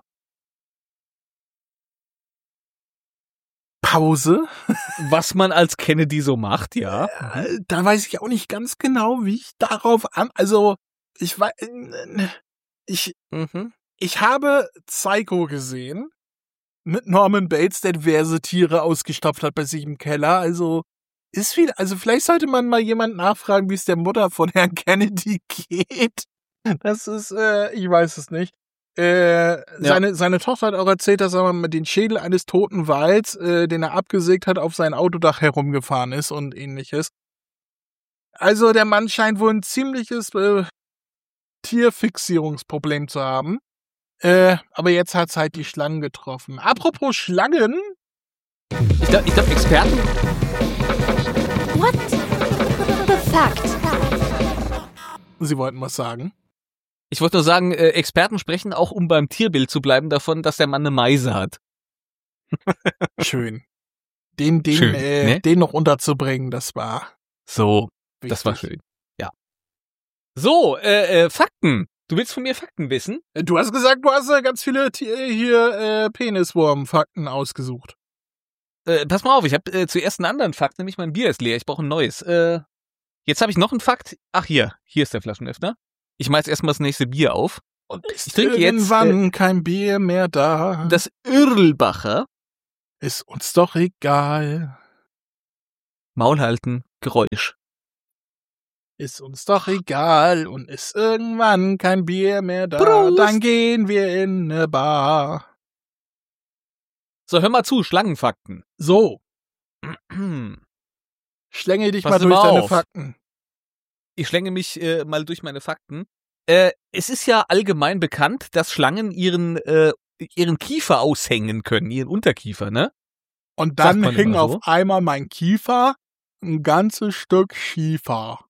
[SPEAKER 1] Pause.
[SPEAKER 2] Was man als Kennedy so macht, ja.
[SPEAKER 1] Äh, Da weiß ich auch nicht ganz genau, wie ich darauf an. Also, ich weiß. Ich,
[SPEAKER 2] Mhm.
[SPEAKER 1] ich habe Psycho gesehen. Mit Norman Bates, der diverse Tiere ausgestopft hat bei sich im Keller. Also, ist viel. Also, vielleicht sollte man mal jemand nachfragen, wie es der Mutter von Herrn Kennedy geht. Das ist, äh, ich weiß es nicht. Äh, seine, seine Tochter hat auch erzählt, dass er mal mit dem Schädel eines toten Wals, äh, den er abgesägt hat, auf sein Autodach herumgefahren ist und ähnliches. Also, der Mann scheint wohl ein ziemliches äh, Tierfixierungsproblem zu haben. Äh, aber jetzt hat's halt die Schlangen getroffen. Apropos Schlangen.
[SPEAKER 2] Ich glaube, ich glaub, Experten,
[SPEAKER 3] What the fact?
[SPEAKER 1] Sie wollten was sagen.
[SPEAKER 2] ich wollte nur sagen, äh, Experten sprechen auch, um beim Tierbild zu bleiben, davon, dass der Mann eine Meise hat.
[SPEAKER 1] Schön. Den, den,
[SPEAKER 2] Schön,
[SPEAKER 1] äh,
[SPEAKER 2] ne?
[SPEAKER 1] den noch unterzubringen, das war
[SPEAKER 2] So,
[SPEAKER 1] wichtig.
[SPEAKER 2] das war schön. Ja. So, äh, äh, Fakten. Du willst von mir Fakten wissen?
[SPEAKER 1] Du hast gesagt, du hast äh, ganz viele T- hier äh, Peniswurm-Fakten ausgesucht.
[SPEAKER 2] Äh, pass mal auf, ich habe äh, zuerst einen anderen Fakt, nämlich mein Bier ist leer. Ich brauche ein neues. Äh, Jetzt habe ich noch einen Fakt. Ach, hier. Hier ist der Flaschenöffner. Ich mache jetzt erstmal das nächste Bier auf.
[SPEAKER 1] Und ist
[SPEAKER 2] Ich trinke jetzt,
[SPEAKER 1] irgendwann
[SPEAKER 2] äh,
[SPEAKER 1] kein Bier mehr da.
[SPEAKER 2] Das Irlbacher.
[SPEAKER 1] Ist uns doch egal.
[SPEAKER 2] Maul halten, Geräusch.
[SPEAKER 1] Ist uns doch egal. Und ist irgendwann kein Bier mehr da.
[SPEAKER 2] Prost.
[SPEAKER 1] Dann gehen wir in eine Bar.
[SPEAKER 2] So, hör mal zu, Schlangenfakten.
[SPEAKER 1] So, schlänge dich
[SPEAKER 2] Pass
[SPEAKER 1] mal durch
[SPEAKER 2] mal
[SPEAKER 1] deine
[SPEAKER 2] auf.
[SPEAKER 1] Fakten.
[SPEAKER 2] Ich schlänge mich äh, mal durch meine Fakten. Äh, es ist ja allgemein bekannt, dass Schlangen ihren, äh, ihren Kiefer aushängen können, ihren Unterkiefer, ne?
[SPEAKER 1] Und
[SPEAKER 2] Sagt
[SPEAKER 1] dann
[SPEAKER 2] man
[SPEAKER 1] hing
[SPEAKER 2] immer so.
[SPEAKER 1] auf einmal mein Kiefer ein ganzes Stück Schiefer.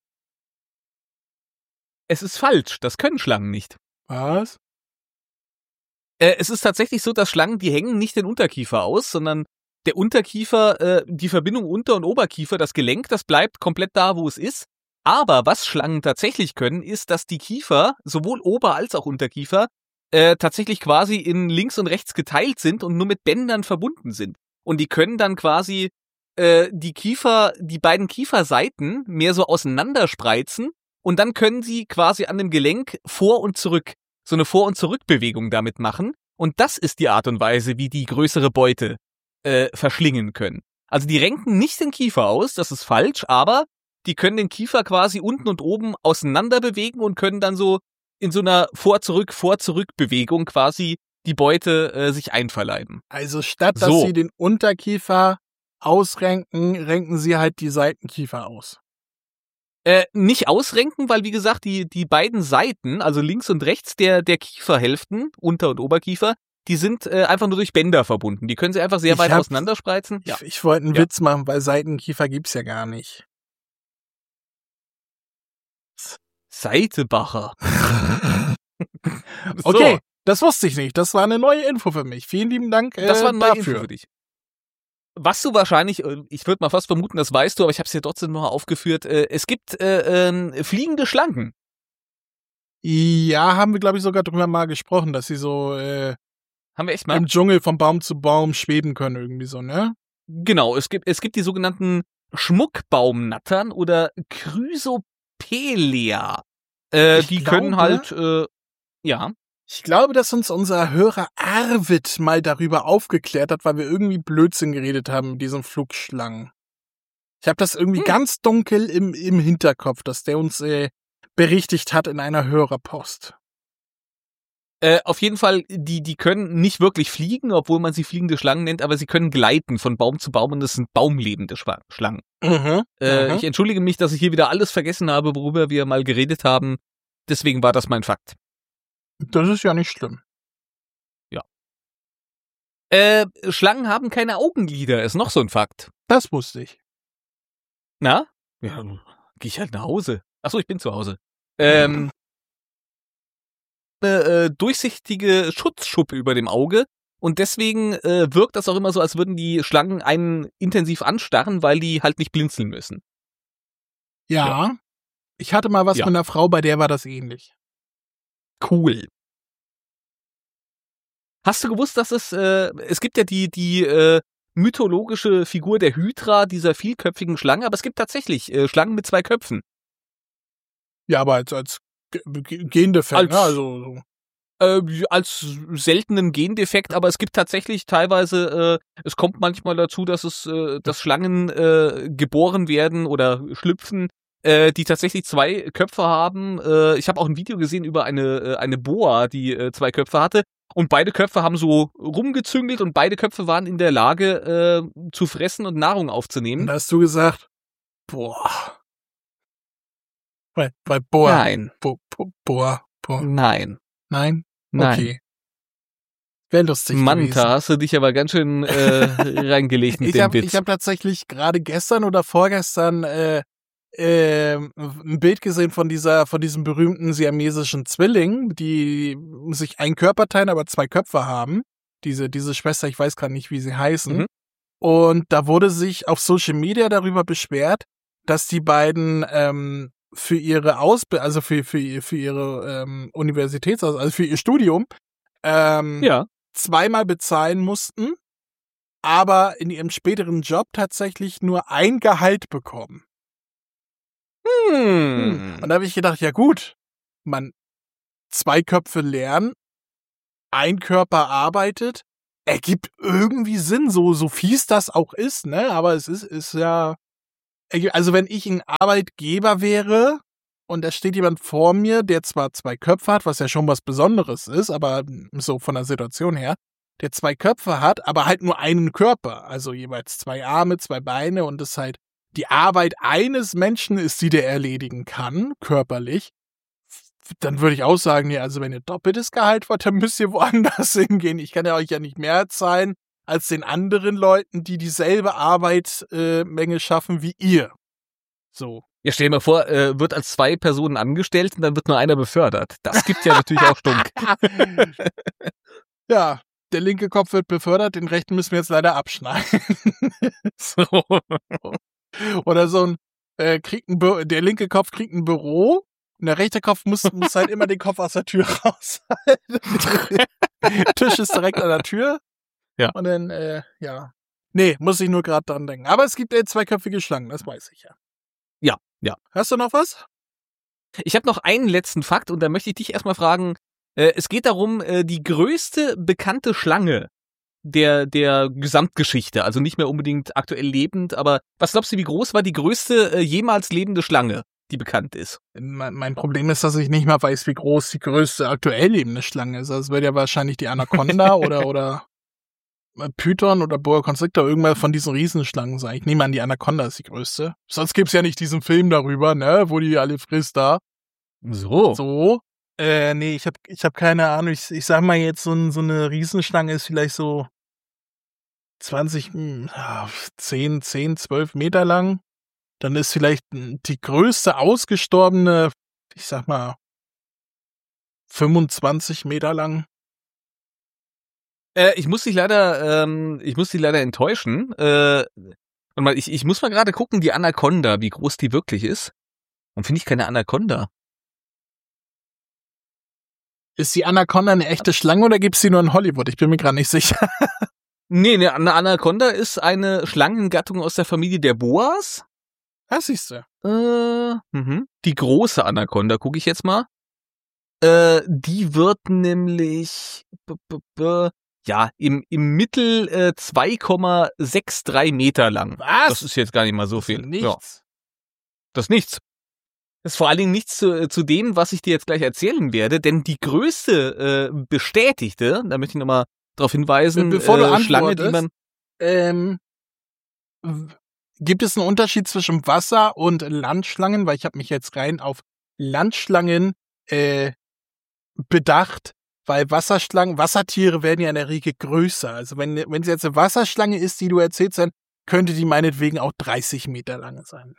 [SPEAKER 2] Es ist falsch, das können Schlangen nicht.
[SPEAKER 1] Was?
[SPEAKER 2] Äh, es ist tatsächlich so, dass Schlangen, die hängen nicht den Unterkiefer aus, sondern der Unterkiefer, äh, die Verbindung Unter- und Oberkiefer, das Gelenk, das bleibt komplett da, wo es ist. Aber was Schlangen tatsächlich können, ist, dass die Kiefer, sowohl Ober- als auch Unterkiefer, äh, tatsächlich quasi in links und rechts geteilt sind und nur mit Bändern verbunden sind. Und die können dann quasi äh, die Kiefer, die beiden Kieferseiten mehr so auseinanderspreizen und dann können sie quasi an dem Gelenk vor und zurück so eine Vor- und Zurückbewegung damit machen. Und das ist die Art und Weise, wie die größere Beute äh, verschlingen können. Also die renken nicht den Kiefer aus, das ist falsch, aber die können den Kiefer quasi unten und oben auseinander bewegen und können dann so in so einer Vor-Zurück, Vor-Zurück-Bewegung quasi die Beute äh, sich einverleiben.
[SPEAKER 1] Also statt dass
[SPEAKER 2] So.
[SPEAKER 1] sie den Unterkiefer ausrenken, renken sie halt die Seitenkiefer aus.
[SPEAKER 2] Äh, nicht ausrenken, weil wie gesagt, die, die beiden Seiten, also links und rechts der, der Kieferhälften, Unter- und Oberkiefer, die sind äh, einfach nur durch Bänder verbunden. Die können sie einfach sehr
[SPEAKER 1] Ich
[SPEAKER 2] weit
[SPEAKER 1] hab-
[SPEAKER 2] auseinanderspreizen.
[SPEAKER 1] Ich, ich wollte einen
[SPEAKER 2] Ja.
[SPEAKER 1] Witz machen, weil Seitenkiefer gibt's ja gar nicht.
[SPEAKER 2] Seitebacher. So,
[SPEAKER 1] Okay, das wusste ich nicht. Das war eine neue Info für mich. Vielen lieben Dank äh,
[SPEAKER 2] das war eine neue
[SPEAKER 1] dafür.
[SPEAKER 2] Info für dich. Was du wahrscheinlich, äh, ich würde mal fast vermuten, das weißt du, aber ich habe es dir trotzdem noch aufgeführt, äh, es gibt äh, äh, fliegende Schlangen.
[SPEAKER 1] Ja, haben wir, glaube ich, sogar drüber mal gesprochen, dass sie so äh,
[SPEAKER 2] Haben wir echt mal?
[SPEAKER 1] im Dschungel von Baum zu Baum schweben können, irgendwie so, ne?
[SPEAKER 2] Genau, es gibt, es gibt die sogenannten Schmuckbaumnattern oder Chrysopelea. Äh,
[SPEAKER 1] Ich
[SPEAKER 2] die
[SPEAKER 1] glaube-
[SPEAKER 2] können halt, äh, ja.
[SPEAKER 1] Ich glaube, dass uns unser Hörer Arvid mal darüber aufgeklärt hat, weil wir irgendwie Blödsinn geredet haben mit diesen Flugschlangen. Ich habe das irgendwie
[SPEAKER 2] Hm.
[SPEAKER 1] ganz dunkel im, im Hinterkopf, dass der uns äh, berichtigt hat in einer Hörerpost.
[SPEAKER 2] Äh, auf jeden Fall, die, die können nicht wirklich fliegen, obwohl man sie fliegende Schlangen nennt, aber sie können gleiten von Baum zu Baum und das sind baumlebende Schwa- Schlangen.
[SPEAKER 1] Mhm.
[SPEAKER 2] Äh,
[SPEAKER 1] Mhm.
[SPEAKER 2] Ich entschuldige mich, dass ich hier wieder alles vergessen habe, worüber wir mal geredet haben. Deswegen war das mein Fakt.
[SPEAKER 1] Das ist ja nicht schlimm.
[SPEAKER 2] Äh, Schlangen haben keine Augenlider, ist noch so ein Fakt.
[SPEAKER 1] Das wusste ich.
[SPEAKER 2] Na? Ja, geh ich halt nach Hause. Achso, ich bin zu Hause. Ähm, äh, äh, durchsichtige Schutzschuppe über dem Auge und deswegen äh, wirkt das auch immer so, als würden die Schlangen einen intensiv anstarren, weil die halt nicht blinzeln müssen.
[SPEAKER 1] Ja. Ich hatte mal was
[SPEAKER 2] Ja.
[SPEAKER 1] mit einer Frau, bei der war das ähnlich.
[SPEAKER 2] Cool. Hast du gewusst, dass es, äh, es gibt ja die, die äh, mythologische Figur der Hydra, dieser vielköpfigen Schlange, aber es gibt tatsächlich äh, Schlangen mit zwei Köpfen.
[SPEAKER 1] Ja, aber als, als G- G- Gendefekt,
[SPEAKER 2] Als-
[SPEAKER 1] ne? Also, so.
[SPEAKER 2] Äh, als seltenen Gendefekt, aber es gibt tatsächlich teilweise, äh, es kommt manchmal dazu, dass es, äh, dass Schlangen äh, geboren werden oder schlüpfen, äh, die tatsächlich zwei Köpfe haben. Äh, ich habe auch ein Video gesehen über eine äh, eine Boa, die äh, zwei Köpfe hatte. Und beide Köpfe haben so rumgezüngelt und beide Köpfe waren in der Lage, äh, zu fressen und Nahrung
[SPEAKER 1] Und
[SPEAKER 2] aufzunehmen.
[SPEAKER 1] da hast du gesagt, boah. Weil, weil boah.
[SPEAKER 2] Nein,
[SPEAKER 1] Bo, bo, boah. Boah.
[SPEAKER 2] nein,
[SPEAKER 1] Nein?
[SPEAKER 2] nein.
[SPEAKER 1] Okay. Wäre lustig
[SPEAKER 2] Manta,
[SPEAKER 1] gewesen.
[SPEAKER 2] hast du dich aber ganz schön äh, reingelegt mit
[SPEAKER 1] Ich
[SPEAKER 2] dem
[SPEAKER 1] habe
[SPEAKER 2] Witz.
[SPEAKER 1] ich hab tatsächlich gerade gestern oder vorgestern äh, äh, ein Bild gesehen von dieser, von diesem berühmten siamesischen Zwilling, die sich einen Körper teilen, aber zwei Köpfe haben. Diese, diese Schwester, ich weiß gerade nicht, wie sie heißen.
[SPEAKER 2] Mhm.
[SPEAKER 1] Und da wurde sich auf Social Media darüber beschwert, dass die beiden ähm, für ihre Ausbildung, also für, für, für ihre ähm, Universitäts-, also für ihr Studium, ähm,
[SPEAKER 2] Ja.
[SPEAKER 1] zweimal bezahlen mussten, aber in ihrem späteren Job tatsächlich nur ein Gehalt bekommen.
[SPEAKER 2] Hm.
[SPEAKER 1] Und da habe ich gedacht, ja gut, man, zwei Köpfe lernen, ein Körper arbeitet, ergibt irgendwie Sinn, so, so fies das auch ist, ne, aber es ist, ist ja, also wenn ich ein Arbeitgeber wäre und da steht jemand vor mir, der zwar zwei Köpfe hat, was ja schon was Besonderes ist, aber so von der Situation her, der zwei Köpfe hat, aber halt nur einen Körper, also jeweils zwei Arme, zwei Beine und es halt die Arbeit eines Menschen ist, die der erledigen kann, körperlich, dann würde ich auch sagen, nee, also wenn ihr doppeltes Gehalt wollt, dann müsst ihr woanders hingehen. Ich kann ja euch ja nicht mehr zahlen als den anderen Leuten, die dieselbe Arbeitsmenge äh, schaffen wie ihr. So.
[SPEAKER 2] Ja, stell dir mal vor, äh, wird als zwei Personen angestellt und dann wird nur einer befördert. Das gibt ja natürlich auch Stunk.
[SPEAKER 1] Ja, der linke Kopf wird befördert, den rechten müssen wir jetzt leider abschneiden.
[SPEAKER 2] So.
[SPEAKER 1] Oder so ein, äh, kriegt ein Bü- der linke Kopf kriegt ein Büro und der rechte Kopf muss, muss halt immer den Kopf aus der Tür raushalten. Tisch ist direkt an der Tür.
[SPEAKER 2] Ja.
[SPEAKER 1] Und dann, äh, ja. Nee, muss ich nur gerade dran denken. Aber es gibt äh, zweiköpfige Schlangen, das weiß ich ja.
[SPEAKER 2] Ja, ja.
[SPEAKER 1] Hast du noch was?
[SPEAKER 2] Ich habe noch einen letzten Fakt und da möchte ich dich erstmal fragen, äh, es geht darum, äh, die größte bekannte Schlange der der Gesamtgeschichte, also nicht mehr unbedingt aktuell lebend, aber was glaubst du, wie groß war die größte äh, jemals lebende Schlange, die bekannt ist?
[SPEAKER 1] Mein, mein Problem ist, dass ich nicht mal weiß, wie groß die größte aktuell lebende Schlange ist. Das wird ja wahrscheinlich die Anaconda oder oder Python oder Boa Constrictor, irgendwann von diesen Riesenschlangen sein. Ich nehme an, die Anaconda ist die größte. Sonst gibt's ja nicht diesen Film darüber, ne, wo die alle frisst da.
[SPEAKER 2] So.
[SPEAKER 1] So. Äh, nee, ich hab, ich hab keine Ahnung. Ich, ich sag mal jetzt, so, ein, so eine Riesenschlange ist vielleicht so zwanzig, zehn, zehn, zwölf Meter lang. Dann ist vielleicht die größte ausgestorbene, ich sag mal, fünfundzwanzig Meter lang.
[SPEAKER 2] Äh, ich muss dich leider, ähm, ich muss dich leider enttäuschen. Äh, und mal, ich, ich muss mal gerade gucken, die Anaconda, wie groß die wirklich ist. Dann finde ich keine Anaconda.
[SPEAKER 1] Ist die Anaconda eine echte Schlange oder gibt's die nur in Hollywood? Ich bin mir gerade nicht sicher.
[SPEAKER 2] Nee, ne, eine Anaconda ist eine Schlangengattung aus der Familie der Boas.
[SPEAKER 1] Das siehst du.
[SPEAKER 2] Äh, mhm. Die große Anaconda, gucke ich jetzt mal. Äh, die wird nämlich b -b -b ja im im Mittel äh, zwei Komma sechsundsechzig Meter lang.
[SPEAKER 1] Was?
[SPEAKER 2] Das ist jetzt gar nicht mal so viel.
[SPEAKER 1] Nichts.
[SPEAKER 2] Ja, das ist nichts. Das ist vor allen Dingen nichts zu, zu dem, was ich dir jetzt gleich erzählen werde, denn die größte äh, bestätigte, da möchte ich nochmal darauf hinweisen,
[SPEAKER 1] Bevor du
[SPEAKER 2] äh, Schlange, die man
[SPEAKER 1] ähm, gibt es einen Unterschied zwischen Wasser- und Landschlangen? Weil ich habe mich jetzt rein auf Landschlangen äh, bedacht, weil Wasserschlangen, Wassertiere werden ja in der Regel größer. Also wenn wenn es jetzt eine Wasserschlange ist, die du erzählst, dann könnte die meinetwegen auch dreißig Meter lang sein.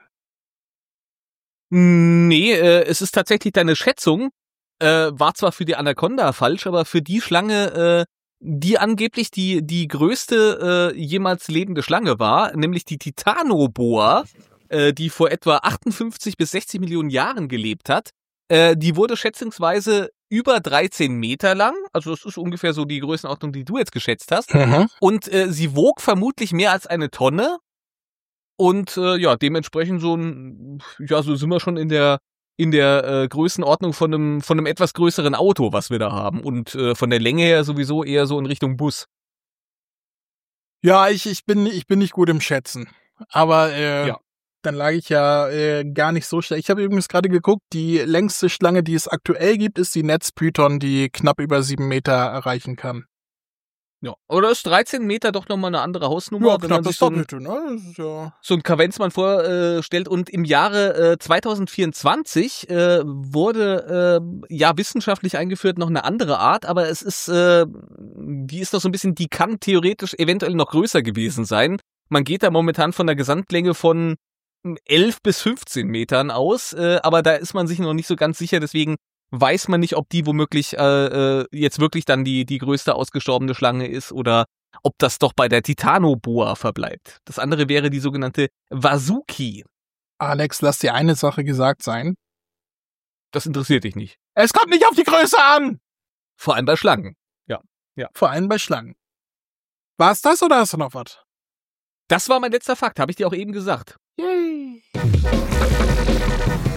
[SPEAKER 2] Nee, äh, es ist tatsächlich deine Schätzung, äh, war zwar für die Anaconda falsch, aber für die Schlange, äh, die angeblich die die größte äh, jemals lebende Schlange war, nämlich die Titanoboa, äh, die vor etwa achtundfünfzig bis sechzig Millionen Jahren gelebt hat, äh, die wurde schätzungsweise über dreizehn Meter lang, also das ist ungefähr so die Größenordnung, die du jetzt geschätzt hast,
[SPEAKER 1] Mhm.
[SPEAKER 2] und äh, sie wog vermutlich mehr als eine Tonne. Und äh, ja, dementsprechend so ein, ja, so sind wir schon in der in der äh, Größenordnung von einem von einem etwas größeren Auto, was wir da haben. Und äh, von der Länge her sowieso eher so in Richtung Bus.
[SPEAKER 1] Ja, ich ich bin ich bin nicht gut im Schätzen, aber äh,
[SPEAKER 2] Ja.
[SPEAKER 1] dann lag ich ja äh, gar nicht so schlecht. Ich habe übrigens gerade geguckt, die längste Schlange, die es aktuell gibt, ist die Netzpython, die knapp über sieben Meter erreichen kann.
[SPEAKER 2] Ja. Oder ist dreizehn Meter doch nochmal eine andere Hausnummer, wenn man sich so ein,
[SPEAKER 1] Doppelte, ne? Das ist ja
[SPEAKER 2] so ein Kavenzmann vorstellt. Und im Jahre äh, zwanzig vierundzwanzig äh, wurde äh, ja wissenschaftlich eingeführt noch eine andere Art, aber es ist, äh, die ist noch so ein bisschen, die kann theoretisch eventuell noch größer gewesen sein. Man geht da momentan von einer Gesamtlänge von elf bis fünfzehn Metern aus, äh, aber da ist man sich noch nicht so ganz sicher, deswegen weiß man nicht, ob die womöglich äh, äh, jetzt wirklich dann die die größte ausgestorbene Schlange ist oder ob das doch bei der Titanoboa verbleibt. Das andere wäre die sogenannte Vasuki.
[SPEAKER 1] Alex, lass dir eine Sache gesagt sein.
[SPEAKER 2] Das interessiert dich nicht.
[SPEAKER 1] Es kommt nicht auf die Größe an!
[SPEAKER 2] Vor allem bei Schlangen.
[SPEAKER 1] Vor allem bei Schlangen. War's das oder hast du noch was?
[SPEAKER 2] Das war mein letzter Fakt, habe ich dir auch eben gesagt.
[SPEAKER 1] Yay!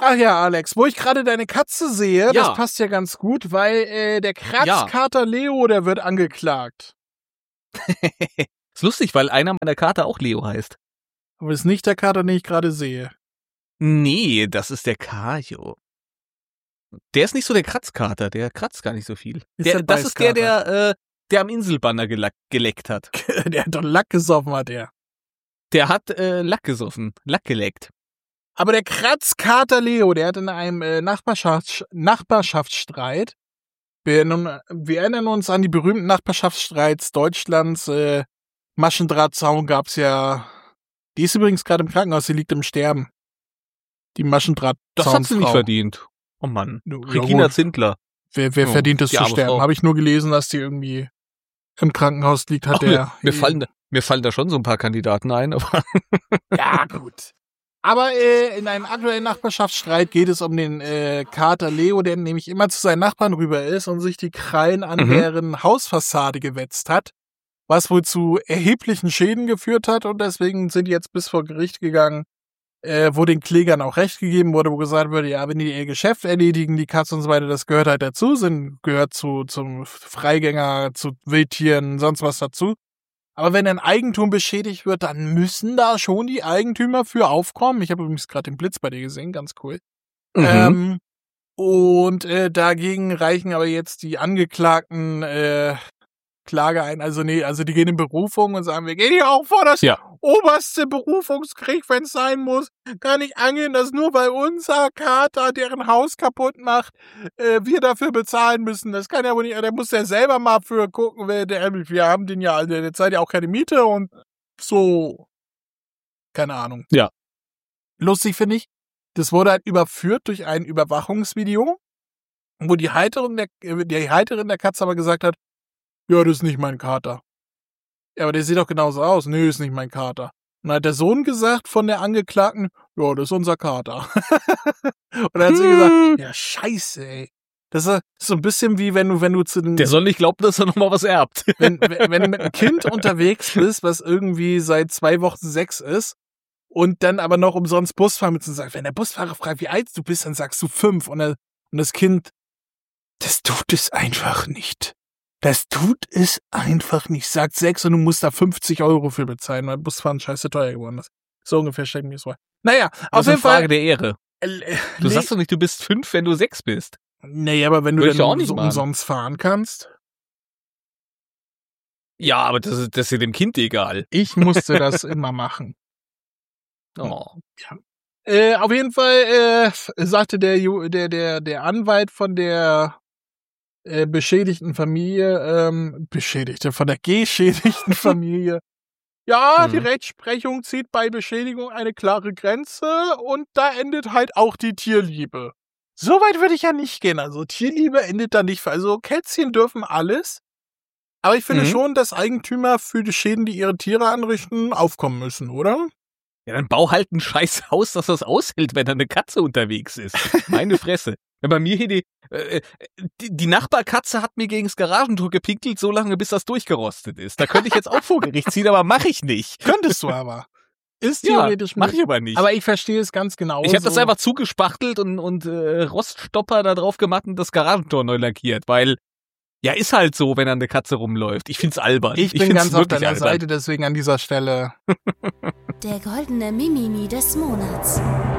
[SPEAKER 1] Ach ja, Alex, wo ich gerade deine Katze sehe,
[SPEAKER 2] Ja.
[SPEAKER 1] das passt ja ganz gut, weil äh, der Kratzkater Leo, der wird angeklagt.
[SPEAKER 2] Ist lustig, weil einer meiner Kater auch Leo heißt.
[SPEAKER 1] Aber ist nicht der Kater, den ich gerade sehe.
[SPEAKER 2] Nee, das ist der Kajo. Der ist nicht so der Kratzkater, der kratzt gar nicht so viel.
[SPEAKER 1] Ist
[SPEAKER 2] Der,
[SPEAKER 1] der
[SPEAKER 2] das ist der,
[SPEAKER 1] Beißkater.
[SPEAKER 2] der, äh, der am Inselbanner gelack, geleckt hat.
[SPEAKER 1] Der hat doch Lack gesoffen, hat er.
[SPEAKER 2] Der hat äh, Lack gesoffen, Lack geleckt.
[SPEAKER 1] Aber der Kratzkater Leo, der hat in einem äh, Nachbarschafts- Nachbarschaftsstreit, wir erinnern, wir erinnern uns an die berühmten Nachbarschaftsstreits Deutschlands, äh, Maschendrahtzaun gab's ja, die ist übrigens gerade im Krankenhaus, sie liegt im Sterben. Die Maschendrahtzaun.
[SPEAKER 2] Das hat sie nicht verdient. Oh Mann.
[SPEAKER 1] Ja,
[SPEAKER 2] Regina
[SPEAKER 1] gut.
[SPEAKER 2] Zindler.
[SPEAKER 1] Wer, wer
[SPEAKER 2] Oh,
[SPEAKER 1] verdient es
[SPEAKER 2] die
[SPEAKER 1] zu
[SPEAKER 2] arme
[SPEAKER 1] sterben?
[SPEAKER 2] Frau.
[SPEAKER 1] Habe ich nur gelesen, dass die irgendwie im Krankenhaus liegt, hat
[SPEAKER 2] Ach,
[SPEAKER 1] der.
[SPEAKER 2] mir, mir, fallen, da- mir fallen da schon so ein paar Kandidaten ein, aber
[SPEAKER 1] Ja, gut. Aber äh, in einem aktuellen Nachbarschaftsstreit geht es um den äh, Kater Leo, der nämlich immer zu seinen Nachbarn rüber ist und sich die Krallen an
[SPEAKER 2] Mhm.
[SPEAKER 1] deren Hausfassade gewetzt hat, was wohl zu erheblichen Schäden geführt hat und deswegen sind die jetzt bis vor Gericht gegangen, äh, wo den Klägern auch recht gegeben wurde, wo gesagt wurde, ja, wenn die ihr Geschäft erledigen, die Katze und so weiter, das gehört halt dazu, sind, gehört zu zum Freigänger, zu Wildtieren, sonst was dazu. Aber wenn ein Eigentum beschädigt wird, dann müssen da schon die Eigentümer für aufkommen. Ich habe übrigens gerade den Blitz bei dir gesehen, ganz cool.
[SPEAKER 2] Mhm.
[SPEAKER 1] Ähm, und äh, dagegen reichen aber jetzt die Angeklagten äh, Klage ein. Also nee, also die gehen in Berufung und sagen, wir gehen hier auch vor das
[SPEAKER 2] Ja.
[SPEAKER 1] oberste Berufungsgericht, wenn es sein muss. Kann nicht angehen, dass nur weil unser Kater deren Haus kaputt macht, äh, wir dafür bezahlen müssen. Das kann ja wohl nicht, der muss ja selber mal für gucken, wer der, wir haben den ja, der zahlt ja auch keine Miete und so. Keine Ahnung.
[SPEAKER 2] Ja.
[SPEAKER 1] Lustig finde ich, das wurde halt überführt durch ein Überwachungsvideo, wo die Halterin der, die Halterin der Katze aber gesagt hat, ja, das ist nicht mein Kater. Ja, aber der sieht doch genauso aus. Nö, ist nicht mein Kater. Und dann hat der Sohn gesagt von der Angeklagten, ja, das ist unser Kater. Und dann hat sie gesagt, ja, scheiße, ey. Das ist so ein bisschen wie wenn du, wenn du zu den,
[SPEAKER 2] der soll nicht glauben, dass er nochmal was erbt.
[SPEAKER 1] wenn, wenn wenn du mit einem Kind unterwegs bist, was irgendwie seit zwei Wochen sechs ist, und dann aber noch umsonst Bus fahren willst und sagst, wenn der Busfahrer fragt, wie alt du bist, dann sagst du fünf. Und, er, und das Kind, das tut es einfach nicht. Das tut es einfach nicht. Sagt sechs und du musst da fünfzig Euro für bezahlen, weil Busfahren scheiße teuer geworden ist. So ungefähr stelle ich mir das vor. Naja,
[SPEAKER 2] Das
[SPEAKER 1] auf
[SPEAKER 2] ist eine
[SPEAKER 1] jeden
[SPEAKER 2] Frage
[SPEAKER 1] Fall.
[SPEAKER 2] der Ehre.
[SPEAKER 1] Äh,
[SPEAKER 2] Du
[SPEAKER 1] nee,
[SPEAKER 2] sagst doch nicht, du bist fünf, wenn du sechs bist.
[SPEAKER 1] nee, aber wenn du
[SPEAKER 2] Würde ich
[SPEAKER 1] dann
[SPEAKER 2] auch nicht
[SPEAKER 1] so
[SPEAKER 2] machen.
[SPEAKER 1] umsonst fahren kannst.
[SPEAKER 2] Ja, aber das ist, das ist ja dem Kind egal.
[SPEAKER 1] Ich musste das immer machen.
[SPEAKER 2] Oh.
[SPEAKER 1] Äh, auf jeden Fall äh, f- sagte der, Ju- der, der, der Anwalt von der äh, beschädigten Familie, ähm, beschädigte, von der geschädigten Familie, ja, die
[SPEAKER 2] Mhm.
[SPEAKER 1] Rechtsprechung zieht bei Beschädigung eine klare Grenze und da endet halt auch die Tierliebe. So weit würde ich ja nicht gehen. Also Tierliebe endet da nicht. Also Kätzchen dürfen alles. Aber ich finde
[SPEAKER 2] Mhm.
[SPEAKER 1] schon, dass Eigentümer für die Schäden, die ihre Tiere anrichten, aufkommen müssen, oder?
[SPEAKER 2] Ja, dann bau halt ein scheiß Haus, dass das aushält, wenn da eine Katze unterwegs ist. Meine Fresse. Ja, bei mir hier die, äh, die, die Nachbarkatze hat mir gegens Garagentor gepinkelt, so lange, bis das durchgerostet ist. Da könnte ich jetzt auch vor Gericht ziehen, aber mache ich nicht.
[SPEAKER 1] Könntest du aber. Ist
[SPEAKER 2] Ja,
[SPEAKER 1] theoretisch
[SPEAKER 2] mache
[SPEAKER 1] möglich.
[SPEAKER 2] ich aber nicht.
[SPEAKER 1] Aber ich verstehe es ganz genau.
[SPEAKER 2] ich habe das
[SPEAKER 1] so.
[SPEAKER 2] einfach zugespachtelt und, und äh, Roststopper da drauf gemacht und das Garagentor neu lackiert, weil, ja, ist halt so, wenn da eine Katze rumläuft. Ich find's albern.
[SPEAKER 1] Ich bin
[SPEAKER 2] find's
[SPEAKER 1] ganz auf
[SPEAKER 2] wirklich
[SPEAKER 1] deiner
[SPEAKER 2] albern.
[SPEAKER 1] Seite, deswegen an dieser Stelle.
[SPEAKER 3] Der goldene Mimimi des Monats.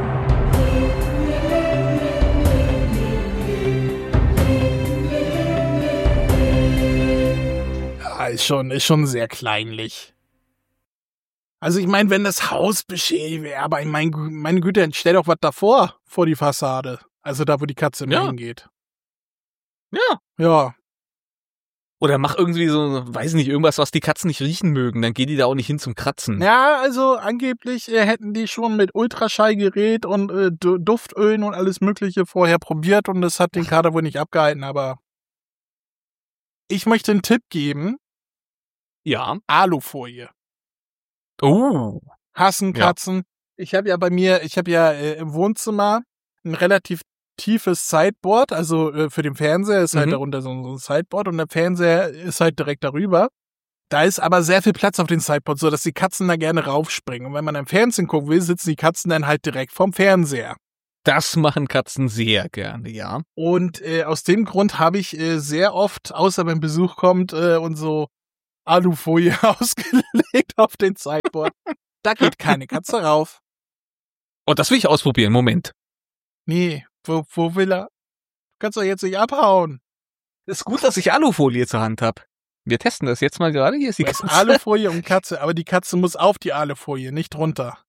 [SPEAKER 1] Ja, ist schon, ist schon sehr kleinlich. Also ich meine, wenn das Haus beschädigt wäre, aber ich mein, meine Güte, dann stell doch was davor, vor die Fassade. Also da, wo die Katze immer
[SPEAKER 2] Ja.
[SPEAKER 1] hingeht.
[SPEAKER 2] Ja.
[SPEAKER 1] Ja.
[SPEAKER 2] Oder mach irgendwie so, weiß nicht, irgendwas, was die Katzen nicht riechen mögen, dann gehen die da auch nicht hin zum Kratzen.
[SPEAKER 1] Ja, also angeblich äh, hätten die schon mit Ultraschallgerät und äh, Du- Duftölen und alles Mögliche vorher probiert und das hat den Kater wohl nicht abgehalten, aber ich möchte einen Tipp geben.
[SPEAKER 2] Ja.
[SPEAKER 1] Alufolie.
[SPEAKER 2] Oh.
[SPEAKER 1] Hassen
[SPEAKER 2] Ja.
[SPEAKER 1] Katzen. Ich habe ja bei mir, ich habe ja äh, im Wohnzimmer ein relativ tiefes Sideboard, also äh, für den Fernseher ist halt
[SPEAKER 2] Mhm.
[SPEAKER 1] darunter so, so ein Sideboard und der Fernseher ist halt direkt darüber. Da ist aber sehr viel Platz auf dem Sideboard, so dass die Katzen da gerne raufspringen. Und wenn man am Fernsehen gucken will, sitzen die Katzen dann halt direkt vorm Fernseher.
[SPEAKER 2] Das machen Katzen sehr gerne, ja.
[SPEAKER 1] Und äh, aus dem Grund habe ich äh, sehr oft, außer wenn Besuch kommt, äh, und so Alufolie ausgelegt auf den Sideboard. Da geht keine Katze rauf.
[SPEAKER 2] Oh, das will ich ausprobieren. Moment.
[SPEAKER 1] Nee, wo, wo will er? Du kannst doch jetzt nicht abhauen.
[SPEAKER 2] Ist gut, dass ich Alufolie zur Hand habe. Wir testen das jetzt mal gerade. Hier ist die
[SPEAKER 1] Das ist
[SPEAKER 2] Katze.
[SPEAKER 1] Alufolie und Katze, aber die Katze muss auf die Alufolie, nicht drunter.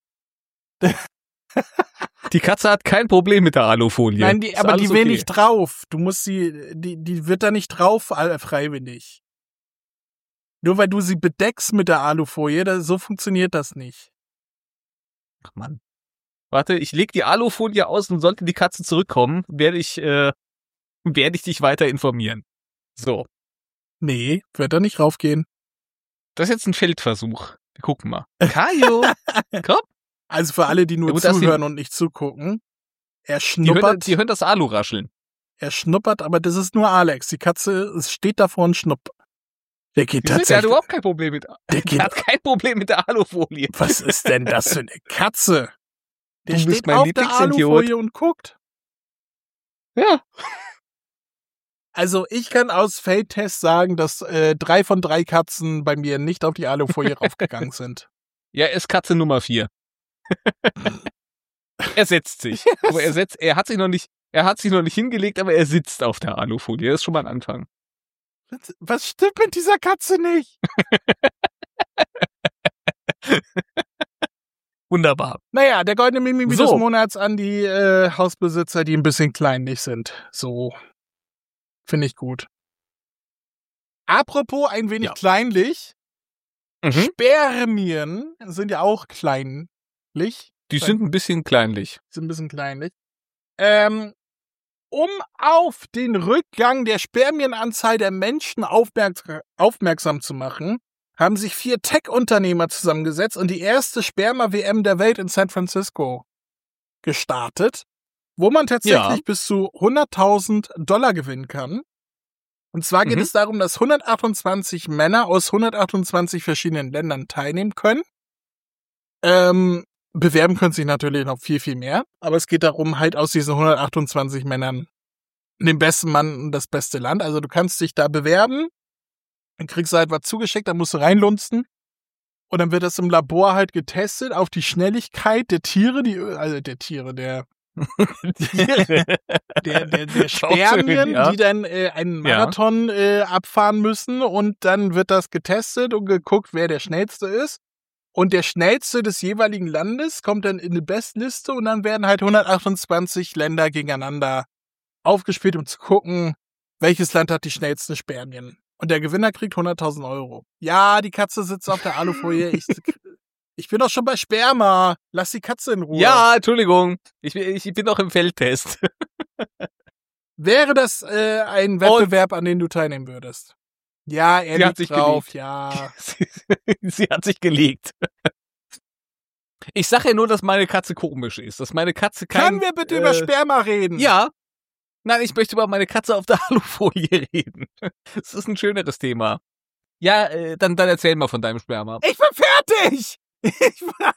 [SPEAKER 2] Die Katze hat kein Problem mit der Alufolie.
[SPEAKER 1] Nein, die,
[SPEAKER 2] Ist
[SPEAKER 1] aber die
[SPEAKER 2] alles
[SPEAKER 1] will
[SPEAKER 2] okay.
[SPEAKER 1] nicht drauf. Du musst sie, die, die wird da nicht drauf äh, freiwillig. Nur weil du sie bedeckst mit der Alufolie, da, so funktioniert das nicht.
[SPEAKER 2] Ach Mann. Warte, ich leg die Alufolie aus und sollte die Katze zurückkommen, werde ich, äh, werde ich dich weiter informieren. So.
[SPEAKER 1] Nee, wird da nicht raufgehen.
[SPEAKER 2] Das ist jetzt ein Feldversuch. Wir gucken mal. Kajo, komm.
[SPEAKER 1] Also für alle, die nur
[SPEAKER 2] Ja, gut, dass
[SPEAKER 1] zuhören
[SPEAKER 2] die-
[SPEAKER 1] und nicht zugucken. Er
[SPEAKER 2] Die hören,
[SPEAKER 1] schnuppert,
[SPEAKER 2] die hören das Alu rascheln.
[SPEAKER 1] er schnuppert, aber das ist nur Alex. Die Katze es steht davor und schnuppert. Der geht
[SPEAKER 2] Der hat
[SPEAKER 1] tatsächlich.
[SPEAKER 2] überhaupt kein Problem mit,
[SPEAKER 1] Der
[SPEAKER 2] der
[SPEAKER 1] geht,
[SPEAKER 2] hat kein Problem mit der Alufolie.
[SPEAKER 1] was ist denn das für eine Katze? Der
[SPEAKER 2] Du bist
[SPEAKER 1] steht
[SPEAKER 2] mein
[SPEAKER 1] auf der
[SPEAKER 2] Lieblingsidiot.
[SPEAKER 1] Alufolie und guckt.
[SPEAKER 2] Ja.
[SPEAKER 1] Also ich kann aus Feldtest sagen, dass äh, drei von drei Katzen bei mir nicht auf die Alufolie raufgegangen sind.
[SPEAKER 2] Ja, er ist Katze Nummer vier. Er setzt sich. Aber er setzt, er hat sich noch nicht, er hat sich noch nicht hingelegt, aber er sitzt auf der Alufolie. Das ist schon mal ein Anfang.
[SPEAKER 1] Was, was stimmt mit dieser Katze nicht?
[SPEAKER 2] Wunderbar.
[SPEAKER 1] Naja, der goldene Mimimi
[SPEAKER 2] So.
[SPEAKER 1] des Monats an die äh, Hausbesitzer, die ein bisschen kleinlich sind. So. Finde ich gut. Apropos ein wenig
[SPEAKER 2] Ja.
[SPEAKER 1] kleinlich.
[SPEAKER 2] Mhm.
[SPEAKER 1] Spermien sind ja auch kleinlich.
[SPEAKER 2] Die sind ein bisschen kleinlich.
[SPEAKER 1] Sind ein bisschen kleinlich. Ähm, um auf den Rückgang der Spermienanzahl der Menschen aufmerks aufmerksam zu machen, haben sich vier Tech-Unternehmer zusammengesetzt und die erste Sperma-W M der Welt in San Francisco gestartet, wo man tatsächlich
[SPEAKER 2] Ja.
[SPEAKER 1] bis zu hunderttausend Dollar gewinnen kann. Und zwar geht
[SPEAKER 2] Mhm.
[SPEAKER 1] es darum, dass hundertachtundzwanzig Männer aus hundertachtundzwanzig verschiedenen Ländern teilnehmen können. Ähm, bewerben können sich natürlich noch viel, viel mehr. Aber es geht darum, halt aus diesen hundertachtundzwanzig Männern den besten Mann und das beste Land. Also du kannst dich da bewerben, dann kriegst du halt was zugeschickt, dann musst du reinlunzen. Und dann wird das im Labor halt getestet auf die Schnelligkeit der Tiere, die, also der Tiere, der
[SPEAKER 2] Tiere.
[SPEAKER 1] der, der, der
[SPEAKER 2] Auch schön,
[SPEAKER 1] Spermien,
[SPEAKER 2] ja.
[SPEAKER 1] die dann äh, einen Marathon äh, abfahren müssen und dann wird das getestet und geguckt, wer der Schnellste ist. Und der Schnellste des jeweiligen Landes kommt dann in die Bestliste und dann werden halt hundertachtundzwanzig Länder gegeneinander aufgespielt, um zu gucken, welches Land hat die schnellsten Spermien. Und der Gewinner kriegt hunderttausend Euro. Ja, die Katze sitzt auf der Alufolie. Ich, ich bin doch schon bei Sperma. Lass die Katze in Ruhe.
[SPEAKER 2] Ja, Entschuldigung. Ich, bin- ich bin noch im Feldtest.
[SPEAKER 1] Wäre das äh, ein Wettbewerb, an dem du teilnehmen würdest? Ja, er
[SPEAKER 2] Sie hat
[SPEAKER 1] liegt
[SPEAKER 2] sich
[SPEAKER 1] drauf, ja.
[SPEAKER 2] Sie, sie hat sich gelegt. Ich sage ja nur, dass meine Katze komisch ist. Dass meine Katze kein...
[SPEAKER 1] Können wir bitte über
[SPEAKER 2] äh,
[SPEAKER 1] Sperma reden?
[SPEAKER 2] Ja. Nein, ich möchte über meine Katze auf der Alufolie reden. Das ist ein schöneres Thema. Ja, äh, dann, dann erzähl mal von deinem Sperma.
[SPEAKER 1] Ich bin fertig! Ich war,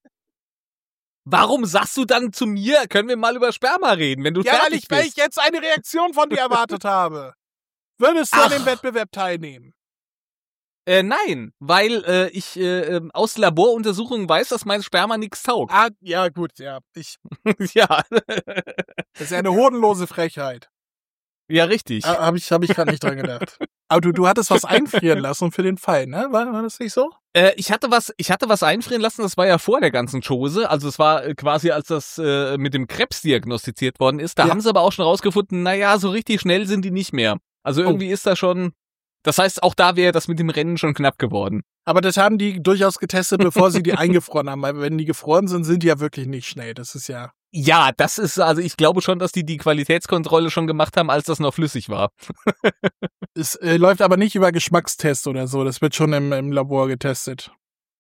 [SPEAKER 2] Warum sagst du dann zu mir, können wir mal über Sperma reden, wenn du
[SPEAKER 1] ja, weil
[SPEAKER 2] fertig
[SPEAKER 1] ich, weil
[SPEAKER 2] bist?
[SPEAKER 1] ich jetzt eine Reaktion von dir erwartet habe. Würdest du an
[SPEAKER 2] Ach.
[SPEAKER 1] dem Wettbewerb teilnehmen?
[SPEAKER 2] Äh, nein, weil äh, ich äh, ähm, aus Laboruntersuchungen weiß, dass mein Sperma nichts taugt.
[SPEAKER 1] Ah, ja, gut, ja. Ich,
[SPEAKER 2] Ja.
[SPEAKER 1] das ist ja eine hodenlose Frechheit.
[SPEAKER 2] Ja, richtig.
[SPEAKER 1] Ah, Habe ich, hab ich gerade nicht dran gedacht. Aber du, du hattest was einfrieren lassen für den Fall, ne? War, war das nicht so?
[SPEAKER 2] Äh, ich hatte was, ich hatte was einfrieren lassen, das war ja vor der ganzen Chose. Also es war äh, quasi, als das äh, mit dem Krebs diagnostiziert worden ist. Da
[SPEAKER 1] Ja.
[SPEAKER 2] haben sie aber auch schon rausgefunden, naja, so richtig schnell sind die nicht mehr. Also irgendwie ist da schon, das heißt, auch da wäre das mit dem Rennen schon knapp geworden.
[SPEAKER 1] Aber das haben die durchaus getestet, bevor sie die eingefroren haben. Weil wenn die gefroren sind, sind die ja wirklich nicht schnell. Das ist ja...
[SPEAKER 2] Ja, das ist, also ich glaube schon, dass die die Qualitätskontrolle schon gemacht haben, als das noch flüssig war.
[SPEAKER 1] Es äh, läuft aber nicht über Geschmackstest oder so. Das wird schon im, im Labor getestet.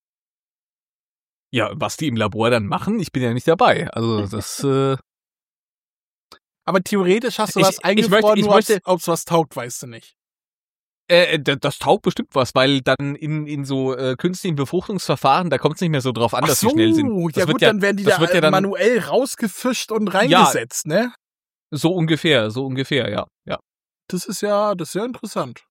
[SPEAKER 2] Ja, was die im Labor dann machen, ich bin ja nicht dabei. Also das, äh,
[SPEAKER 1] Aber theoretisch hast du
[SPEAKER 2] Ich-
[SPEAKER 1] was
[SPEAKER 2] ich
[SPEAKER 1] eingefroren,
[SPEAKER 2] möchte- ich
[SPEAKER 1] nur
[SPEAKER 2] möchte-
[SPEAKER 1] ob es was taugt, weißt du nicht.
[SPEAKER 2] Äh, das taugt bestimmt was, weil dann in, in so äh, künstlichen Befruchtungsverfahren, da kommt es nicht mehr so drauf an,
[SPEAKER 1] Ach
[SPEAKER 2] dass
[SPEAKER 1] so,
[SPEAKER 2] sie schnell sind.
[SPEAKER 1] ja
[SPEAKER 2] Das
[SPEAKER 1] gut,
[SPEAKER 2] wird ja,
[SPEAKER 1] dann werden die
[SPEAKER 2] das
[SPEAKER 1] da
[SPEAKER 2] wird ja dann,
[SPEAKER 1] manuell rausgefischt und reingesetzt, ja, ne?
[SPEAKER 2] So ungefähr, so ungefähr, ja. ja.
[SPEAKER 1] Das ist ja, das ist ja interessant.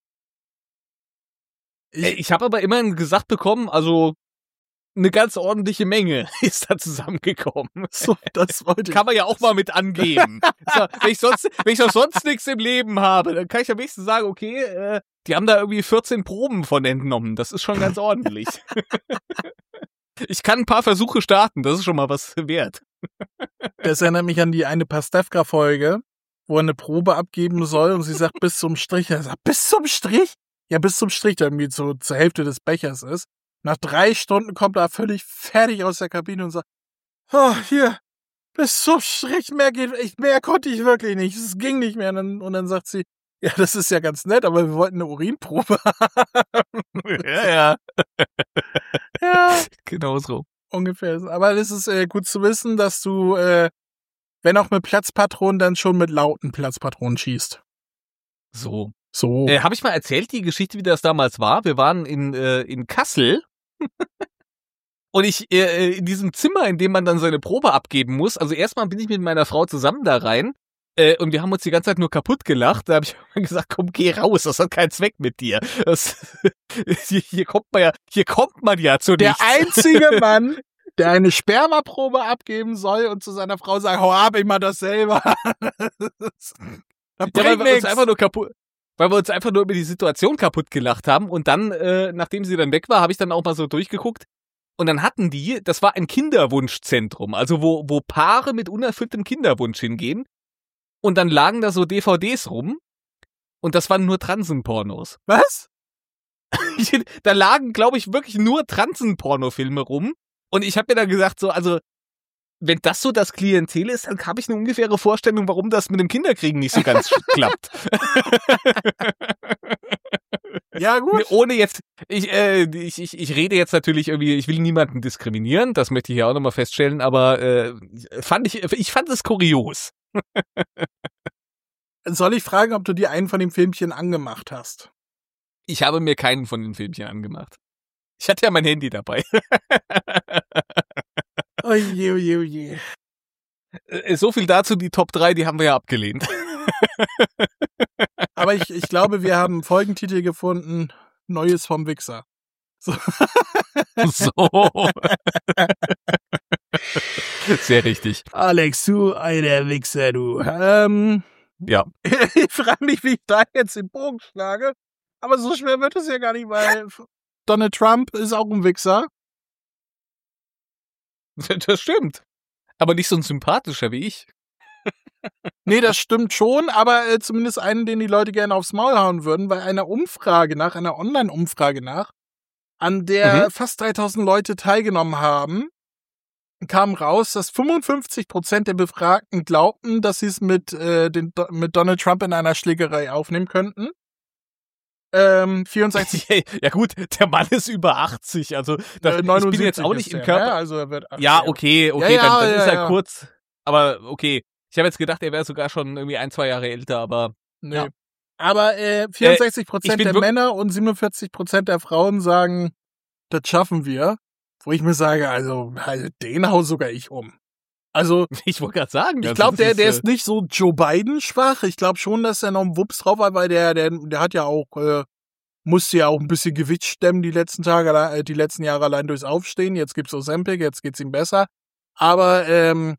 [SPEAKER 2] Ich, ich habe aber immerhin gesagt bekommen, also eine ganz ordentliche Menge ist da zusammengekommen.
[SPEAKER 1] So, das wollte ich.
[SPEAKER 2] Kann man ja auch mal mit angeben. So, wenn ich sonst, wenn ich doch sonst nichts im Leben habe, dann kann ich am nächsten sagen, okay, äh, die haben da irgendwie vierzehn Proben von entnommen. Das ist schon ganz ordentlich. Ich kann ein paar Versuche starten, das ist schon mal was wert.
[SPEAKER 1] Das erinnert mich an die eine Pastewka-Folge, wo er eine Probe abgeben soll und sie sagt bis zum Strich. Er sagt, bis zum Strich? Ja, bis zum Strich, der irgendwie so zur Hälfte des Bechers ist. Nach drei Stunden kommt er völlig fertig aus der Kabine und sagt, oh, hier, bis zum Strich, mehr geht, ich, mehr konnte ich wirklich nicht, es ging nicht mehr. Und dann, und dann sagt sie, ja, das ist ja ganz nett, aber wir wollten eine Urinprobe haben.
[SPEAKER 2] Ja, ja.
[SPEAKER 1] Ja.
[SPEAKER 2] Genau so.
[SPEAKER 1] Ungefähr. Aber es ist äh, gut zu wissen, dass du, äh, wenn auch mit Platzpatronen, dann schon mit lauten Platzpatronen schießt.
[SPEAKER 2] So.
[SPEAKER 1] So.
[SPEAKER 2] Äh, Habe ich mal erzählt, die Geschichte, wie das damals war? Wir waren in, äh, in Kassel. Und ich, äh, in diesem Zimmer, in dem man dann seine Probe abgeben muss, also erstmal bin ich mit meiner Frau zusammen da rein, äh, und wir haben uns die ganze Zeit nur kaputt gelacht. Da habe ich immer gesagt, komm, geh raus, das hat keinen Zweck mit dir. Das, hier, hier kommt man ja, hier kommt man ja zu
[SPEAKER 1] Der
[SPEAKER 2] nichts.
[SPEAKER 1] einzige Mann, der eine Spermaprobe abgeben soll und zu seiner Frau sagt, hau ab, ich mach das selber. Das
[SPEAKER 2] ja, weil wir uns einfach nur kaputt, weil wir uns einfach nur über die Situation kaputt gelacht haben. Und dann, äh, nachdem sie dann weg war, habe ich dann auch mal so durchgeguckt. Und dann hatten die, das war ein Kinderwunschzentrum, also wo, wo Paare mit unerfülltem Kinderwunsch hingehen. Und dann lagen da so D V Ds rum. Und das waren nur Transenpornos.
[SPEAKER 1] Was?
[SPEAKER 2] Da lagen, glaube ich, wirklich nur Transenpornofilme rum. Und ich habe mir dann gesagt, so, also, wenn das so das Klientel ist, dann habe ich eine ungefähre Vorstellung, warum das mit dem Kinderkriegen nicht so ganz klappt.
[SPEAKER 1] Ja, gut.
[SPEAKER 2] Ohne jetzt, ich, äh, ich, ich, ich rede jetzt natürlich irgendwie, ich will niemanden diskriminieren, das möchte ich hier auch nochmal feststellen, aber äh, fand ich, ich fand es kurios.
[SPEAKER 1] Soll ich fragen, ob du dir einen von den Filmchen angemacht hast?
[SPEAKER 2] Ich habe mir keinen von den Filmchen angemacht. Ich hatte ja mein Handy dabei.
[SPEAKER 1] Oje, oje, oje.
[SPEAKER 2] So viel dazu, die Top drei, die haben wir ja abgelehnt.
[SPEAKER 1] Aber ich, ich glaube, wir haben einen Folgentitel gefunden, Neues vom Wichser. So.
[SPEAKER 2] So. Sehr richtig.
[SPEAKER 1] Alex, du alter Wichser, du. Ähm,
[SPEAKER 2] ja.
[SPEAKER 1] Ich frage mich, wie ich da jetzt den Bogen schlage. Aber so schwer wird es ja gar nicht, weil Donald Trump ist auch ein Wichser.
[SPEAKER 2] Das stimmt. Aber nicht so ein sympathischer wie ich.
[SPEAKER 1] Nee, das stimmt schon, aber äh, zumindest einen, den die Leute gerne aufs Maul hauen würden, weil einer Umfrage nach, einer Online-Umfrage nach, an der mhm. fast dreitausend Leute teilgenommen haben, kam raus, dass fünfundfünfzig Prozent der Befragten glaubten, dass sie es mit, äh, den, mit Donald Trump in einer Schlägerei aufnehmen könnten. Ähm, vierundsechzig
[SPEAKER 2] Ja gut, der Mann ist über achtzig, also das, äh, ich bin jetzt auch nicht im Körper.
[SPEAKER 1] Ja, also er wird
[SPEAKER 2] ja, okay, okay,
[SPEAKER 1] ja, ja,
[SPEAKER 2] dann, dann
[SPEAKER 1] ja,
[SPEAKER 2] ist er
[SPEAKER 1] ja.
[SPEAKER 2] kurz, aber okay. Ich habe jetzt gedacht, er wäre sogar schon irgendwie ein, zwei Jahre älter, aber
[SPEAKER 1] nee.
[SPEAKER 2] Ja.
[SPEAKER 1] Aber äh, vierundsechzig Prozent
[SPEAKER 2] äh,
[SPEAKER 1] der Männer und siebenundvierzig Prozent der Frauen sagen, das schaffen wir. Wo ich mir sage, also, also den hau sogar ich um. Also,
[SPEAKER 2] ich wollte gerade sagen,
[SPEAKER 1] ich glaube, der, der ist nicht so Joe Biden schwach. Ich glaube schon, dass er noch einen Wups drauf hat, weil der, der, der hat ja auch, äh, musste ja auch ein bisschen Gewicht stemmen die letzten Tage, äh, die letzten Jahre allein durchs Aufstehen. Jetzt gibt's Ozempic, jetzt geht's ihm besser. Aber ähm,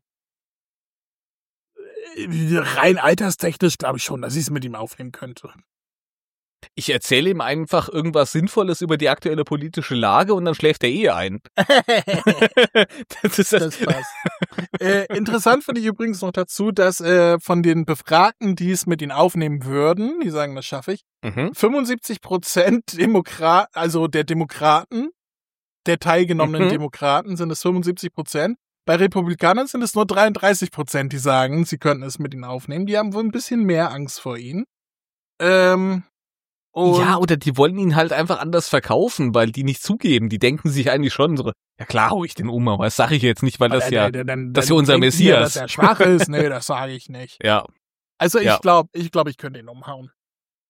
[SPEAKER 1] rein alterstechnisch glaube ich schon, dass ich es mit ihm aufnehmen könnte.
[SPEAKER 2] Ich erzähle ihm einfach irgendwas Sinnvolles über die aktuelle politische Lage und dann schläft er eh ein.
[SPEAKER 1] das, ist das passt. äh, interessant finde ich übrigens noch dazu, dass äh, von den Befragten, die es mit ihm aufnehmen würden, die sagen, das schaffe ich, mhm. fünfundsiebzig Prozent Demokrat, also der Demokraten, der teilgenommenen mhm. Demokraten sind es fünfundsiebzig Prozent. Bei Republikanern sind es nur dreiunddreißig Prozent, die sagen, sie könnten es mit ihm aufnehmen. Die haben wohl ein bisschen mehr Angst vor ihm. Ähm, Und
[SPEAKER 2] ja, oder die wollen ihn halt einfach anders verkaufen, weil die nicht zugeben. Die denken sich eigentlich schon so, ja klar hau ich den um, aber das sage ich jetzt nicht, weil das ja,
[SPEAKER 1] dann, dann,
[SPEAKER 2] das ist ja unser Messias.
[SPEAKER 1] Mir, dass er schwach ist, nee, das sage ich nicht.
[SPEAKER 2] Ja.
[SPEAKER 1] Also ich
[SPEAKER 2] ja.
[SPEAKER 1] glaube, ich glaube, ich könnte ihn umhauen.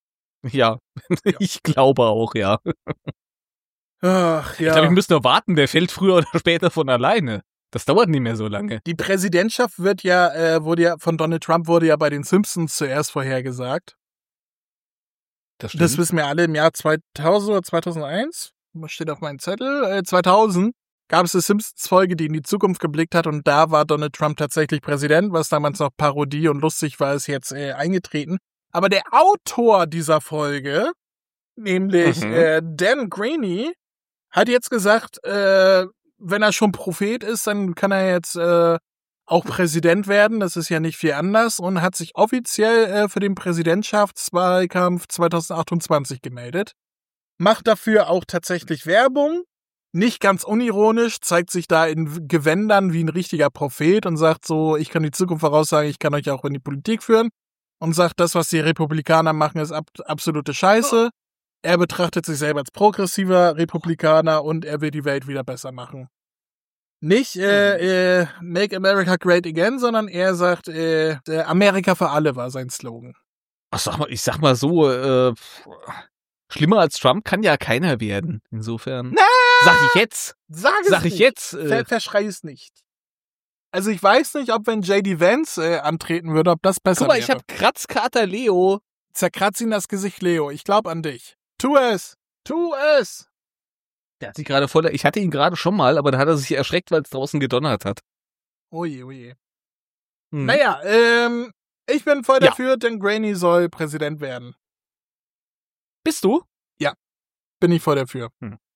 [SPEAKER 2] Ja, ich glaube auch, ja.
[SPEAKER 1] Ach, ja.
[SPEAKER 2] Ich glaube, ich müsste nur warten, der fällt früher oder später von alleine. Das dauert nicht mehr so lange.
[SPEAKER 1] Die Präsidentschaft wird ja, äh, wurde ja, von Donald Trump wurde ja bei den Simpsons zuerst vorhergesagt.
[SPEAKER 2] Das stimmt.
[SPEAKER 1] Das wissen wir alle im Jahr zweitausend oder zweitausendeins. Was steht auf meinem Zettel? Äh, zweitausend gab es eine Simpsons-Folge, die in die Zukunft geblickt hat und da war Donald Trump tatsächlich Präsident, was damals noch Parodie und lustig war, ist jetzt äh, eingetreten. Aber der Autor dieser Folge, nämlich
[SPEAKER 2] Mhm.
[SPEAKER 1] äh, Dan Graney, hat jetzt gesagt, äh, wenn er schon Prophet ist, dann kann er jetzt äh, auch Präsident werden. Das ist ja nicht viel anders und hat sich offiziell äh, für den Präsidentschaftswahlkampf zweitausendachtundzwanzig gemeldet. Macht dafür auch tatsächlich Werbung. Nicht ganz unironisch, zeigt sich da in Gewändern wie ein richtiger Prophet und sagt so, ich kann die Zukunft voraussagen, ich kann euch auch in die Politik führen. Und sagt, das, was die Republikaner machen, ist ab- absolute Scheiße. Er betrachtet sich selber als progressiver Republikaner und er will die Welt wieder besser machen. Nicht äh, äh, Make America Great Again, sondern er sagt, äh, äh, Amerika für alle war sein Slogan.
[SPEAKER 2] Ach, sag mal, ich sag mal so, äh, schlimmer als Trump kann ja keiner werden. Insofern.
[SPEAKER 1] Na!
[SPEAKER 2] Sag ich jetzt.
[SPEAKER 1] Sag es
[SPEAKER 2] Sag ich
[SPEAKER 1] nicht.
[SPEAKER 2] jetzt. Äh,
[SPEAKER 1] Ver Verschrei es nicht. Also ich weiß nicht, ob wenn J D Vance äh, antreten würde, ob das besser
[SPEAKER 2] guck mal,
[SPEAKER 1] wäre.
[SPEAKER 2] ich hab Kratzkater Leo.
[SPEAKER 1] Zerkratz ihn das Gesicht, Leo. Ich glaub an dich. Tu es. Tu es.
[SPEAKER 2] Der hat sich gerade voll. Ich hatte ihn gerade schon mal, aber dann hat er sich erschreckt, weil es draußen gedonnert hat.
[SPEAKER 1] Oje, oje.
[SPEAKER 2] Hm.
[SPEAKER 1] Naja, ähm, ich bin voll
[SPEAKER 2] Ja.
[SPEAKER 1] dafür, denn Graney soll Präsident werden.
[SPEAKER 2] Bist du?
[SPEAKER 1] Bin ich voll dafür.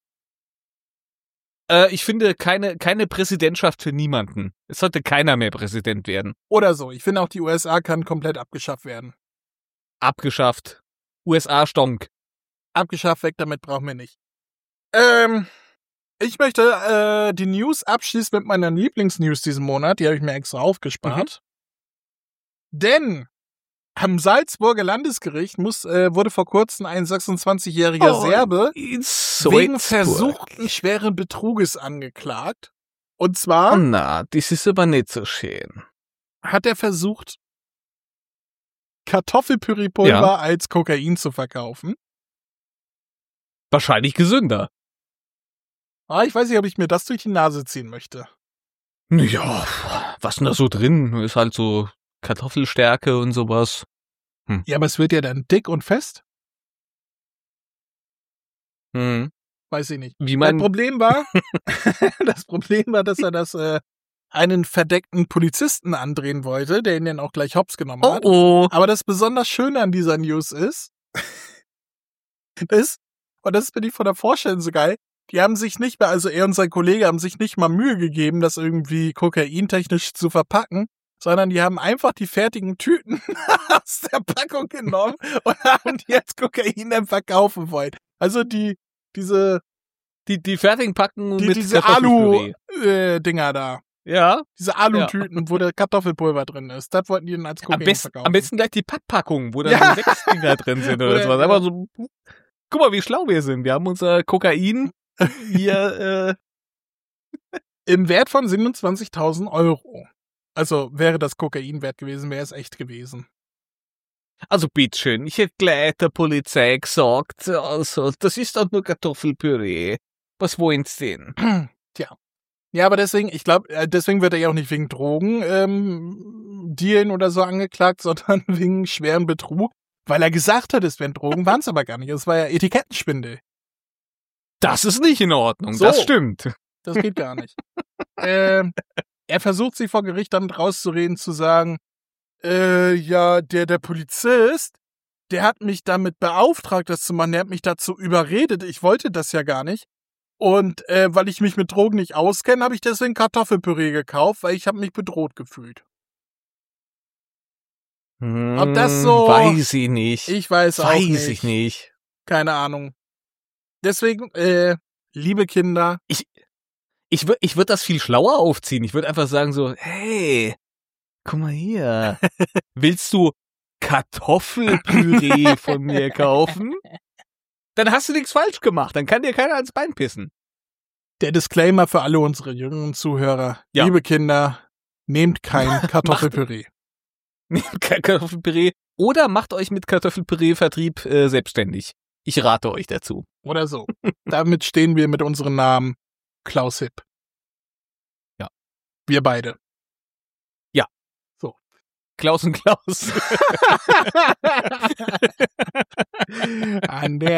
[SPEAKER 2] Äh, ich finde keine, keine Präsidentschaft für niemanden. Es sollte keiner mehr Präsident werden.
[SPEAKER 1] Oder so. Ich finde auch, die U S A kann komplett abgeschafft werden.
[SPEAKER 2] Abgeschafft. U S A stonk.
[SPEAKER 1] Abgeschafft, weg damit brauchen wir nicht. Ähm, ich möchte äh, die News abschließen mit meiner Lieblingsnews diesen Monat. Die habe ich mir extra aufgespart. Denn am Salzburger Landesgericht muss, äh, wurde vor kurzem ein sechsundzwanzigjähriger
[SPEAKER 2] Oh,
[SPEAKER 1] Serbe
[SPEAKER 2] in
[SPEAKER 1] wegen
[SPEAKER 2] Salzburg.
[SPEAKER 1] versuchten schweren Betruges angeklagt. Und
[SPEAKER 2] Oh,
[SPEAKER 1] zwar
[SPEAKER 2] na, das ist aber nicht so schön.
[SPEAKER 1] hat er versucht, Kartoffelpüreepulver
[SPEAKER 2] Ja.
[SPEAKER 1] als Kokain zu verkaufen.
[SPEAKER 2] Wahrscheinlich gesünder.
[SPEAKER 1] Ah, ich weiß nicht, ob ich mir das durch die Nase ziehen möchte.
[SPEAKER 2] Ja, was denn da so drin? Ist halt so Kartoffelstärke und sowas.
[SPEAKER 1] Ja, aber es wird ja dann dick und fest.
[SPEAKER 2] Hm.
[SPEAKER 1] Weiß ich nicht.
[SPEAKER 2] Wie
[SPEAKER 1] Das
[SPEAKER 2] mein,
[SPEAKER 1] Problem war, das Problem war, dass er das äh, einen verdeckten Polizisten andrehen wollte, der ihn dann auch gleich hops genommen
[SPEAKER 2] oh
[SPEAKER 1] hat.
[SPEAKER 2] oh.
[SPEAKER 1] Aber das besonders Schöne an dieser News ist, ist, und das finde ich von der Vorstellung so geil, die haben sich nicht mehr, also er und sein Kollege haben sich nicht mal Mühe gegeben, das irgendwie kokaintechnisch zu verpacken, sondern die haben einfach die fertigen Tüten aus der Packung genommen und haben die als Kokain dann verkaufen wollen. Also die, diese,
[SPEAKER 2] Die, die fertigen Packen
[SPEAKER 1] die,
[SPEAKER 2] mit
[SPEAKER 1] diese
[SPEAKER 2] Kartoffelpüree.
[SPEAKER 1] Alu-Dinger da.
[SPEAKER 2] Ja.
[SPEAKER 1] Diese Alutüten, wo der Kartoffelpulver drin ist. Das wollten die dann als
[SPEAKER 2] Am
[SPEAKER 1] Kokain
[SPEAKER 2] besten,
[SPEAKER 1] verkaufen.
[SPEAKER 2] am besten gleich die Papppackung, wo da
[SPEAKER 1] Ja.
[SPEAKER 2] so sechs Dinger drin sind oder
[SPEAKER 1] Oder-
[SPEAKER 2] sowas. Einfach so, guck mal, wie schlau wir sind. Wir haben unser Kokain hier, äh,
[SPEAKER 1] Im Wert von siebenundzwanzigtausend Euro. Also wäre das Kokain wert gewesen, wäre es echt gewesen.
[SPEAKER 2] also bitteschön, ich hätte gleich der Polizei gesagt, also, das ist doch nur Kartoffelpüree. Was wollen Sie denn?
[SPEAKER 1] Ja, aber deswegen, ich glaube, deswegen wird er ja auch nicht wegen Drogen ähm, Dealen oder so angeklagt, sondern wegen schweren Betrug, weil er gesagt hat, es wären Drogen, waren es aber gar nicht. Es war ja Etikettenschwindel.
[SPEAKER 2] Das ist nicht in Ordnung,
[SPEAKER 1] So.
[SPEAKER 2] das stimmt.
[SPEAKER 1] Das geht gar nicht. ähm, er versucht sich vor Gericht damit rauszureden, zu sagen, äh, ja, der, der Polizist, der hat mich damit beauftragt, das zu machen, der hat mich dazu überredet, ich wollte das ja gar nicht. Und äh, weil ich mich mit Drogen nicht auskenne, habe ich deswegen Kartoffelpüree gekauft, weil ich habe mich bedroht gefühlt. Ob das so-
[SPEAKER 2] Weiß ich nicht.
[SPEAKER 1] Ich weiß, auch
[SPEAKER 2] Weiß
[SPEAKER 1] nicht.
[SPEAKER 2] ich nicht.
[SPEAKER 1] Keine Ahnung. Deswegen, äh, liebe Kinder,
[SPEAKER 2] Ich würde ich würd das viel schlauer aufziehen. Ich würde einfach sagen so, hey, guck mal hier. Willst du Kartoffelpüree von mir kaufen? Dann hast du nichts falsch gemacht. Dann kann dir keiner ans Bein pissen.
[SPEAKER 1] der Disclaimer für alle unsere jüngeren Zuhörer.
[SPEAKER 2] Ja.
[SPEAKER 1] Liebe Kinder, nehmt kein Kartoffelpüree.
[SPEAKER 2] Kein Kartoffelpüree Oder macht euch mit Kartoffelpüree-Vertrieb äh, selbstständig. Ich rate euch dazu.
[SPEAKER 1] Oder so. Damit stehen wir mit unserem Namen Klaus Hipp.
[SPEAKER 2] Ja.
[SPEAKER 1] Wir beide.
[SPEAKER 2] Ja.
[SPEAKER 1] So.
[SPEAKER 2] Klaus und Klaus.
[SPEAKER 1] An der